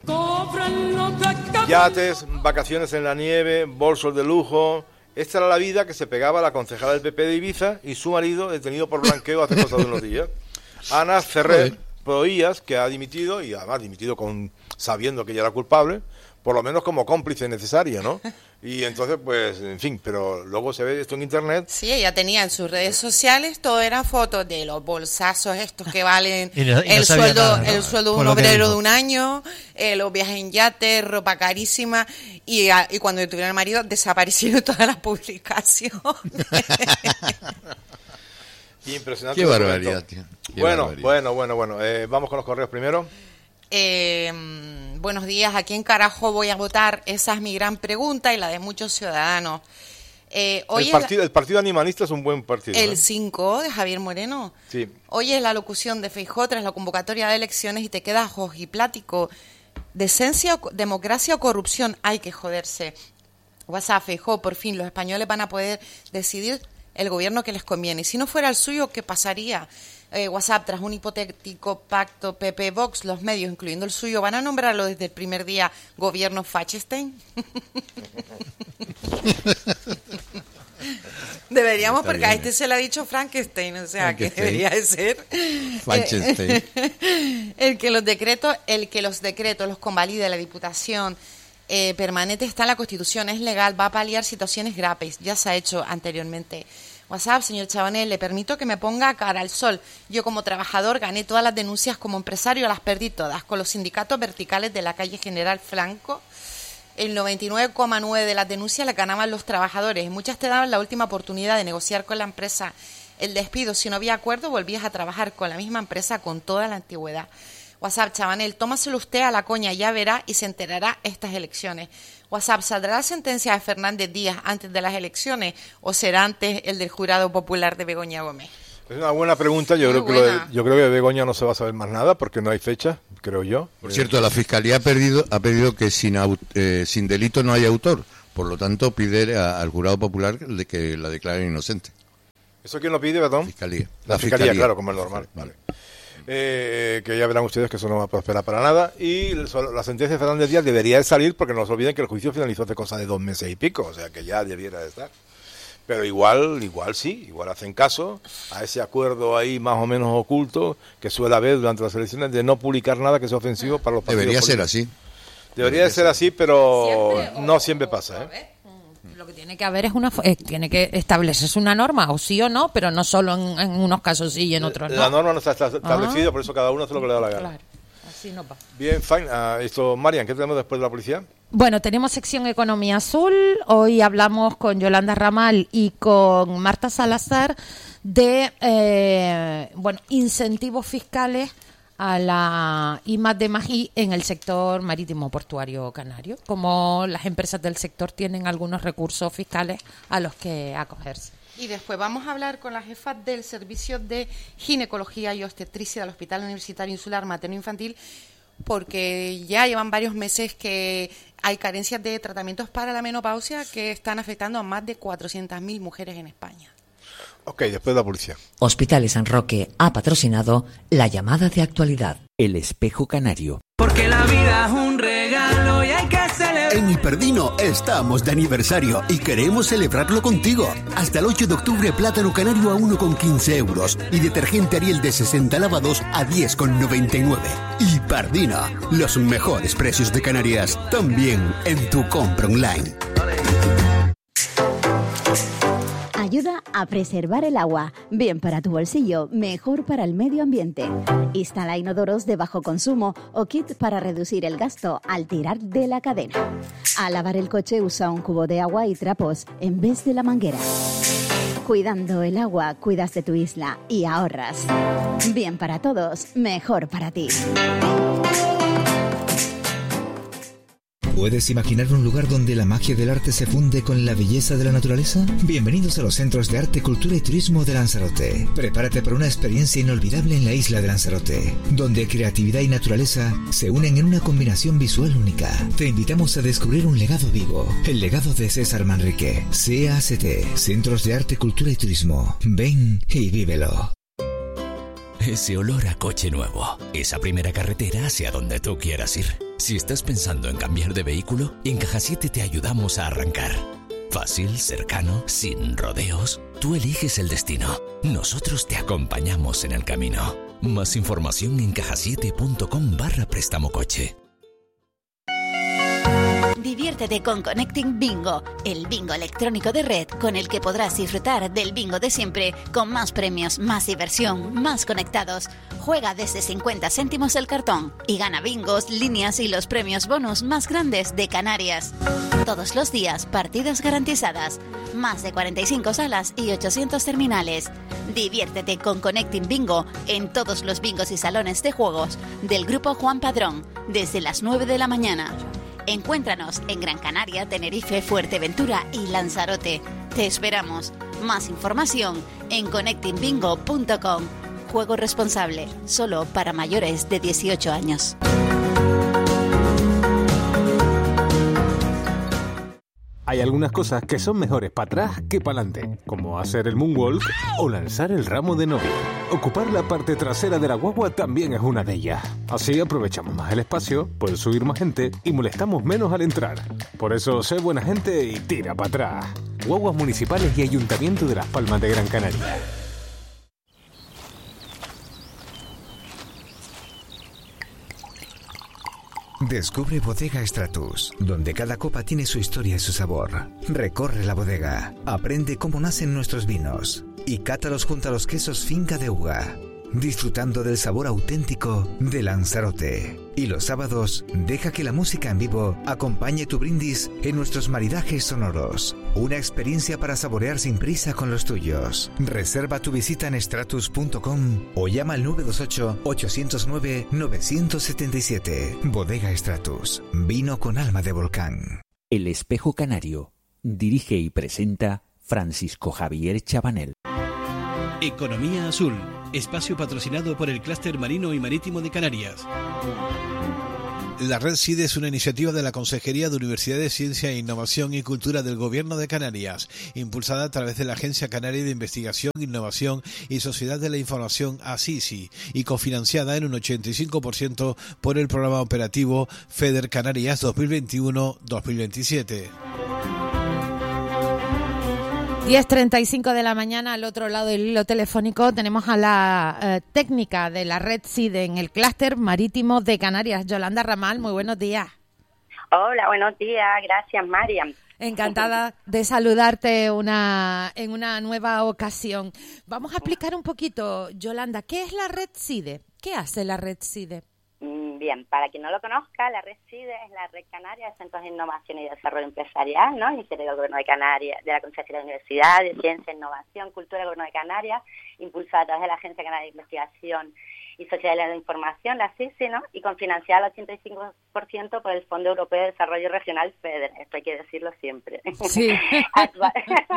B: Yates, vacaciones en la nieve, bolsos de lujo. Esta era la vida que se pegaba la concejala del P P de Ibiza y su marido detenido por blanqueo hace cosa de unos días. Ana Ferrer Proías, que ha dimitido, y además dimitido con sabiendo que ella era culpable, por lo menos como cómplice necesaria, ¿no? Y entonces, pues, en fin, pero luego se ve esto en Internet.
E: Sí, ella tenía en sus redes sociales, todo eran fotos de los bolsazos estos que valen
G: Y no- y no
E: el
G: sabía
E: sueldo
G: nada, ¿no?
E: el sueldo de
G: Con
E: un
G: lo que
E: obrero
G: dijo.
E: de un año, eh, los viajes en yate, ropa carísima, y, a- y cuando detuvieron al marido desaparecieron todas las publicaciones.
B: Impresionante.
C: Qué
B: documento.
C: barbaridad, tío. Qué
B: Bueno,
C: barbaridad.
B: bueno, bueno, bueno. Eh, vamos con los correos primero.
E: Eh, buenos días, ¿a quién carajo voy a votar? Esa es mi gran pregunta y la de muchos ciudadanos. Eh, hoy
B: el,
E: es la-
B: partido, el Partido Animalista es un buen partido.
E: el
B: ¿eh?
E: cinco de Javier Moreno.
B: Sí.
E: Hoy es la locución de Feijóo tras la convocatoria de elecciones y te quedas ojiplático. Decencia, o co- democracia o corrupción, hay que joderse. WhatsApp, Feijóo, por fin los españoles van a poder decidir el gobierno que les conviene. Y si no fuera el suyo, ¿qué pasaría? Eh, WhatsApp, tras un hipotético pacto P P Vox, los medios, incluyendo el suyo, van a nombrarlo desde el primer día gobierno Fachestein. Deberíamos,
C: Está
E: porque a
C: bien.
E: este se le ha dicho Frankenstein, o sea, que
C: Frankenstein.
E: debería de ser
C: Frankenstein.
E: el que los decretos, el que los decretos los convalide la Diputación eh, permanente está en la Constitución, es legal, va a paliar situaciones graves, ya se ha hecho anteriormente. WhatsApp, señor Chabanel, le permito que me ponga cara al sol. Yo como trabajador gané todas las denuncias, como empresario las perdí todas, con los sindicatos verticales de la calle General Franco. El noventa y nueve coma nueve por ciento de las denuncias las ganaban los trabajadores. Muchas te daban la última oportunidad de negociar con la empresa el despido. Si no había acuerdo, volvías a trabajar con la misma empresa con toda la antigüedad. WhatsApp, Chabanel, tómaselo usted a la coña, ya verá y se enterará estas elecciones. WhatsApp, ¿saldrá la sentencia de Fernández Díaz antes de las elecciones o será antes el del jurado popular de Begoña Gómez?
B: Es una buena pregunta. Yo creo, que lo de, yo creo que de Begoña no se va a saber más nada porque no hay fecha, creo yo.
C: Por cierto, la Fiscalía ha pedido, ha pedido que sin, eh, sin delito no haya autor. Por lo tanto, pide a, al jurado popular de que la declaren inocente.
B: ¿Eso quién lo pide, perdón?
C: Fiscalía.
B: La, la Fiscalía, Fiscalía, claro, como es normal. Vale. Eh, que ya verán ustedes que eso no va a prosperar para nada. Y la sentencia de Fernández Díaz debería de salir, porque no se olviden que el juicio finalizó hace cosa de dos meses y pico, o sea que ya debiera de estar. Pero igual, igual sí, igual hacen caso a ese acuerdo ahí más o menos oculto que suele haber durante las elecciones de no publicar nada que sea ofensivo para los partidos
C: Debería
B: políticos.
C: ser así.
B: Debería, Debería ser así, pero ¿siempre? no siempre pasa, ¿eh?
D: Lo que tiene que haber es una, eh, tiene que establecerse una norma, o sí o no, pero no solo en, en unos casos sí y en otros no.
B: La norma no está establecida, ah. por eso cada uno hace lo que le da la gana. Claro,
D: así no va.
B: Bien, fine. Uh, esto, Marian, ¿qué tenemos después de la policía?
D: Bueno, tenemos sección Economía Azul. Hoy hablamos con Yolanda Ramal y con Marta Salazar de eh, bueno, incentivos fiscales a la I más D más I en el sector marítimo portuario canario, como las empresas del sector tienen algunos recursos fiscales a los que acogerse.
E: Y después vamos a hablar con la jefa del Servicio de Ginecología y Obstetricia del Hospital Universitario Insular Materno Infantil, porque ya llevan varios meses que hay carencias de tratamientos para la menopausia que están afectando a más de cuatrocientas mil mujeres en España.
B: Ok, después de la policía.
I: Hospitales San Roque ha patrocinado la llamada de actualidad.
J: El Espejo Canario.
K: Porque la vida es un regalo y hay que celebrar.
L: En Hiperdino estamos de aniversario y queremos celebrarlo contigo. Hasta el ocho de octubre, plátano canario a uno con quince euros y detergente Ariel de sesenta lavados a diez con noventa y nueve. Hiperdino, los mejores precios de Canarias, también en tu compra online.
M: Ayuda a preservar el agua. Bien para tu bolsillo, mejor para el medio ambiente. Instala inodoros de bajo consumo o kit para reducir el gasto al tirar de la cadena. Al lavar el coche usa un cubo de agua y trapos en vez de la manguera. Cuidando el agua, cuidas de tu isla y ahorras. Bien para todos, mejor para ti.
N: ¿Puedes imaginar un lugar donde la magia del arte se funde con la belleza de la naturaleza? Bienvenidos a los Centros de Arte, Cultura y Turismo de Lanzarote. Prepárate para una experiencia inolvidable en la isla de Lanzarote, donde creatividad y naturaleza se unen en una combinación visual única. Te invitamos a descubrir un legado vivo, el legado de César Manrique. C A C T, Centros de Arte, Cultura y Turismo. Ven y vívelo.
J: Ese olor a coche nuevo, esa primera carretera hacia donde tú quieras ir. Si estás pensando en cambiar de vehículo, en Caja siete te ayudamos a arrancar. Fácil, cercano, sin rodeos. Tú eliges el destino. Nosotros te acompañamos en el camino. Más información en cajasiete.com barra préstamo coche.
O: Diviértete con Connecting Bingo, el bingo electrónico de red con el que podrás disfrutar del bingo de siempre, con más premios, más diversión, más conectados. Juega desde cincuenta céntimos el cartón y gana bingos, líneas y los premios bonus más grandes de Canarias. Todos los días, partidas garantizadas, más de cuarenta y cinco salas y ochocientos terminales. Diviértete con Connecting Bingo en todos los bingos y salones de juegos del Grupo Juan Padrón, desde las nueve de la mañana. Encuéntranos en Gran Canaria, Tenerife, Fuerteventura y Lanzarote. Te esperamos. Más información en connecting bingo punto com. Juego responsable, solo para mayores de dieciocho años.
P: Hay algunas cosas que son mejores para atrás que para adelante, como hacer el moonwalk o lanzar el ramo de novia. Ocupar la parte trasera de la guagua también es una de ellas. Así aprovechamos más el espacio, puede subir más gente y molestamos menos al entrar. Por eso, sé buena gente y tira para atrás. Guaguas municipales y Ayuntamiento de Las Palmas de Gran Canaria.
N: Descubre Bodega Stratus, donde cada copa tiene su historia y su sabor. Recorre la bodega, aprende cómo nacen nuestros vinos y cátalos junto a los quesos Finca de Uga, disfrutando del sabor auténtico de Lanzarote. Y los sábados, deja que la música en vivo acompañe tu brindis en nuestros maridajes sonoros. Una experiencia para saborear sin prisa con los tuyos. Reserva tu visita en stratus punto com o llama al nueve dos ocho, ocho cero nueve, nueve siete siete. Bodega Stratus, vino con alma de volcán.
Q: El Espejo Canario. Dirige y presenta Francisco Javier Chabanel.
R: Economía Azul, espacio patrocinado por el Clúster Marino y Marítimo de Canarias. La Red C I D E es una iniciativa de la Consejería de Universidades, Ciencia, Innovación y Cultura del Gobierno de Canarias, impulsada a través de la Agencia Canaria de Investigación, Innovación y Sociedad de la Información, A C I C I, y cofinanciada en un ochenta y cinco por ciento por el programa operativo FEDER Canarias dos mil veintiuno dos mil veintisiete.
D: diez treinta y cinco de la mañana, al otro lado del hilo telefónico tenemos a la eh, técnica de la Red C I D E en el Clúster Marítimo de Canarias, Yolanda Ramal. Muy buenos días.
S: Hola, buenos días. Gracias, Mariam.
D: Encantada de saludarte una, en una nueva ocasión. Vamos a explicar un poquito, Yolanda, ¿qué es la Red C I D E? ¿Qué hace la Red C I D E?
S: Bien, para quien no lo conozca, la Red C I D E es la Red Canaria de Centros de Innovación y Desarrollo Empresarial, ¿no? Iniciativa del Gobierno de Canarias, de la Consejería de Universidades, Ciencia, Innovación, Cultura del Gobierno de Canarias, impulsada a través de la Agencia Canaria de Investigación y Sociedad de la Información, la C I C I, ¿no? Y confinanciada al ochenta y cinco por ciento por el Fondo Europeo de Desarrollo Regional FEDER, esto hay que decirlo siempre.
D: Sí.
S: Actual...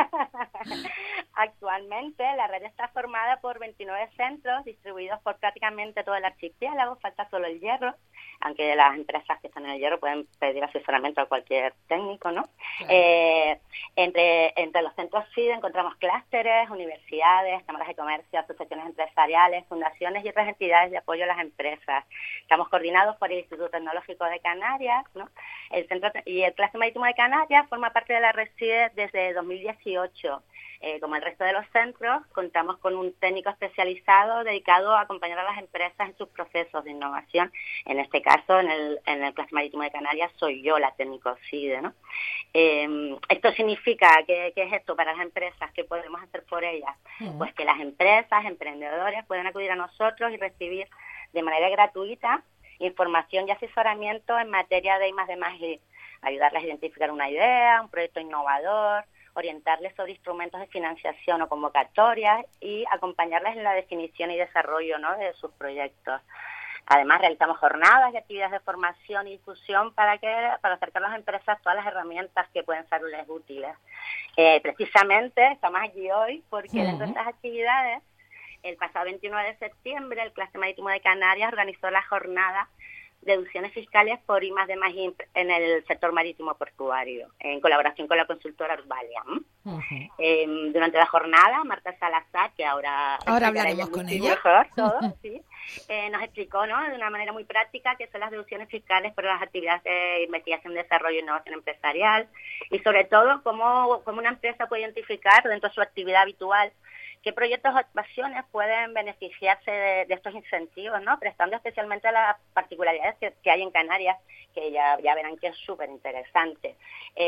S: Actualmente la red está formada por veintinueve centros distribuidos por prácticamente todo el archipiélago, falta solo el Hierro, aunque las empresas que están en el Hierro pueden pedir asesoramiento a cualquier técnico, ¿no? Claro. Eh, entre, entre los centros C I D E encontramos clústeres, universidades, cámaras de comercio, asociaciones empresariales, fundaciones y otras entidades de apoyo a las empresas. Estamos coordinados por el Instituto Tecnológico de Canarias, ¿no? El centro y el Clúster Marítimo de Canarias forma parte de la Red C I D E desde dos mil dieciocho. Eh, como el resto de los centros, contamos con un técnico especializado dedicado a acompañar a las empresas en sus procesos de innovación. En este caso, en el, en el Clúster Marítimo de Canarias, soy yo la técnico C I D E, ¿no? Eh, esto significa, que, ¿qué es esto para las empresas? ¿Qué podemos hacer por ellas? Uh-huh. Pues que las empresas, emprendedores, pueden acudir a nosotros y recibir de manera gratuita información y asesoramiento en materia de I más D más I, ayudarles a identificar una idea, un proyecto innovador, orientarles sobre instrumentos de financiación o convocatorias y acompañarles en la definición y desarrollo, ¿no?, de sus proyectos. Además, realizamos jornadas y actividades de formación y difusión para que para acercar a las empresas todas las herramientas que pueden serles útiles. Eh, precisamente estamos aquí hoy porque uh-huh. dentro de estas actividades, el pasado veintinueve de septiembre, el Clúster Marítimo de Canarias organizó la jornada deducciones fiscales por I más D más I en el sector marítimo portuario, en colaboración con la consultora Urbalian. Uh-huh. Eh, durante la jornada, Marta Salazar, que ahora...
D: Ahora hablaremos con ella.
S: Mejor, todo, sí, eh, nos explicó, ¿no?, de una manera muy práctica qué son las deducciones fiscales por las actividades de investigación, desarrollo e innovación empresarial, y sobre todo cómo, cómo una empresa puede identificar dentro de su actividad habitual qué proyectos o actuaciones pueden beneficiarse de, de estos incentivos, ¿no?, prestando especialmente a las particularidades que, que hay en Canarias, que ya, ya verán que es súper interesante.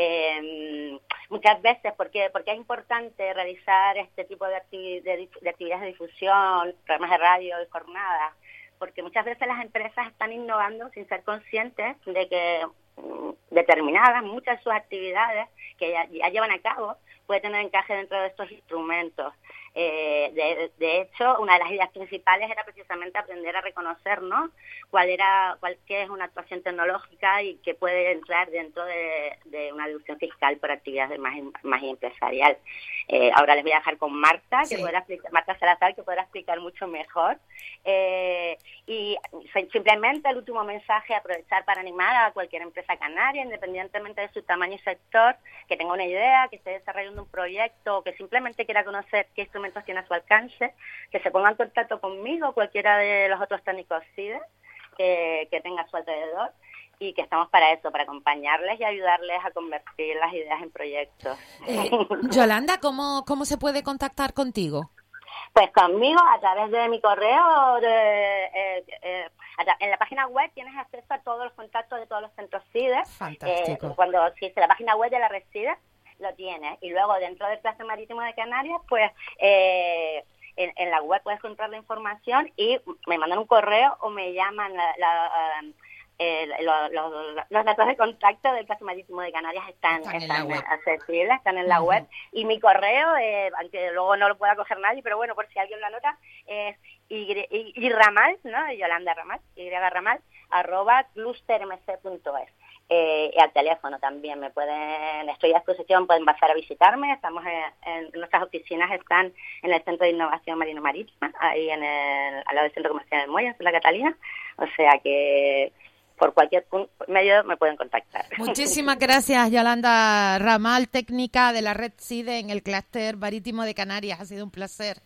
S: Eh, muchas veces, ¿por qué, porque es importante realizar este tipo de, acti- de, de actividades de difusión, programas de radio y jornadas? Porque muchas veces las empresas están innovando sin ser conscientes de que mm, determinadas, muchas de sus actividades que ya, ya llevan a cabo, puede tener encaje dentro de estos instrumentos. Eh, de, de hecho, una de las ideas principales era precisamente aprender a reconocer, ¿no?, cuál era, cuál qué es una actuación tecnológica y que puede entrar dentro de, de una deducción fiscal por actividades más, más empresarial. Eh, ahora les voy a dejar con Marta, que sí. podrá explicar, Marta Salazar, que podrá explicar mucho mejor. Eh, y simplemente el último mensaje, aprovechar para animar a cualquier empresa canaria, independientemente de su tamaño y sector, que tenga una idea, que esté desarrollando un proyecto o que simplemente quiera conocer qué instrumentos tiene a su alcance, que se ponga en contacto conmigo, cualquiera de los otros técnicos C I D E que, que tenga a su alrededor, y que estamos para eso, para acompañarles y ayudarles a convertir las ideas en proyectos.
D: Eh, Yolanda, ¿cómo, ¿cómo se puede contactar contigo?
S: Pues conmigo a través de mi correo, de, eh, eh, En la página web tienes acceso a todos los contactos de todos los centros CIDE.
D: Fantástico.
S: Eh, cuando si la página web de la red CIDE lo tienes. Y luego dentro del Clúster Marítimo de Canarias, pues eh, en, en la web puedes encontrar la información y me mandan un correo o me llaman la, la, uh, eh, lo, lo, lo, los datos de contacto del Clúster Marítimo de Canarias están,
D: están,
S: están
D: en la web.
S: accesibles, están en la uh-huh. web. Y mi correo, eh, aunque luego no lo pueda coger nadie, pero bueno, por si alguien lo anota, es y, y, y Ramal, ¿no? Yolanda Ramal, Y Ramal, arroba clustermc punto es. Eh, y al teléfono también me pueden, estoy a disposición, pueden pasar a visitarme. Estamos en, en nuestras oficinas están en el Centro de Innovación Marino Marítima, ahí en el, al lado del Centro Comercial del Muelle, en la Catalina, o sea que por cualquier medio me pueden contactar.
D: Muchísimas gracias, Yolanda Ramal, técnica de la red CIDE en el Clúster Marítimo de Canarias. Ha sido un placer.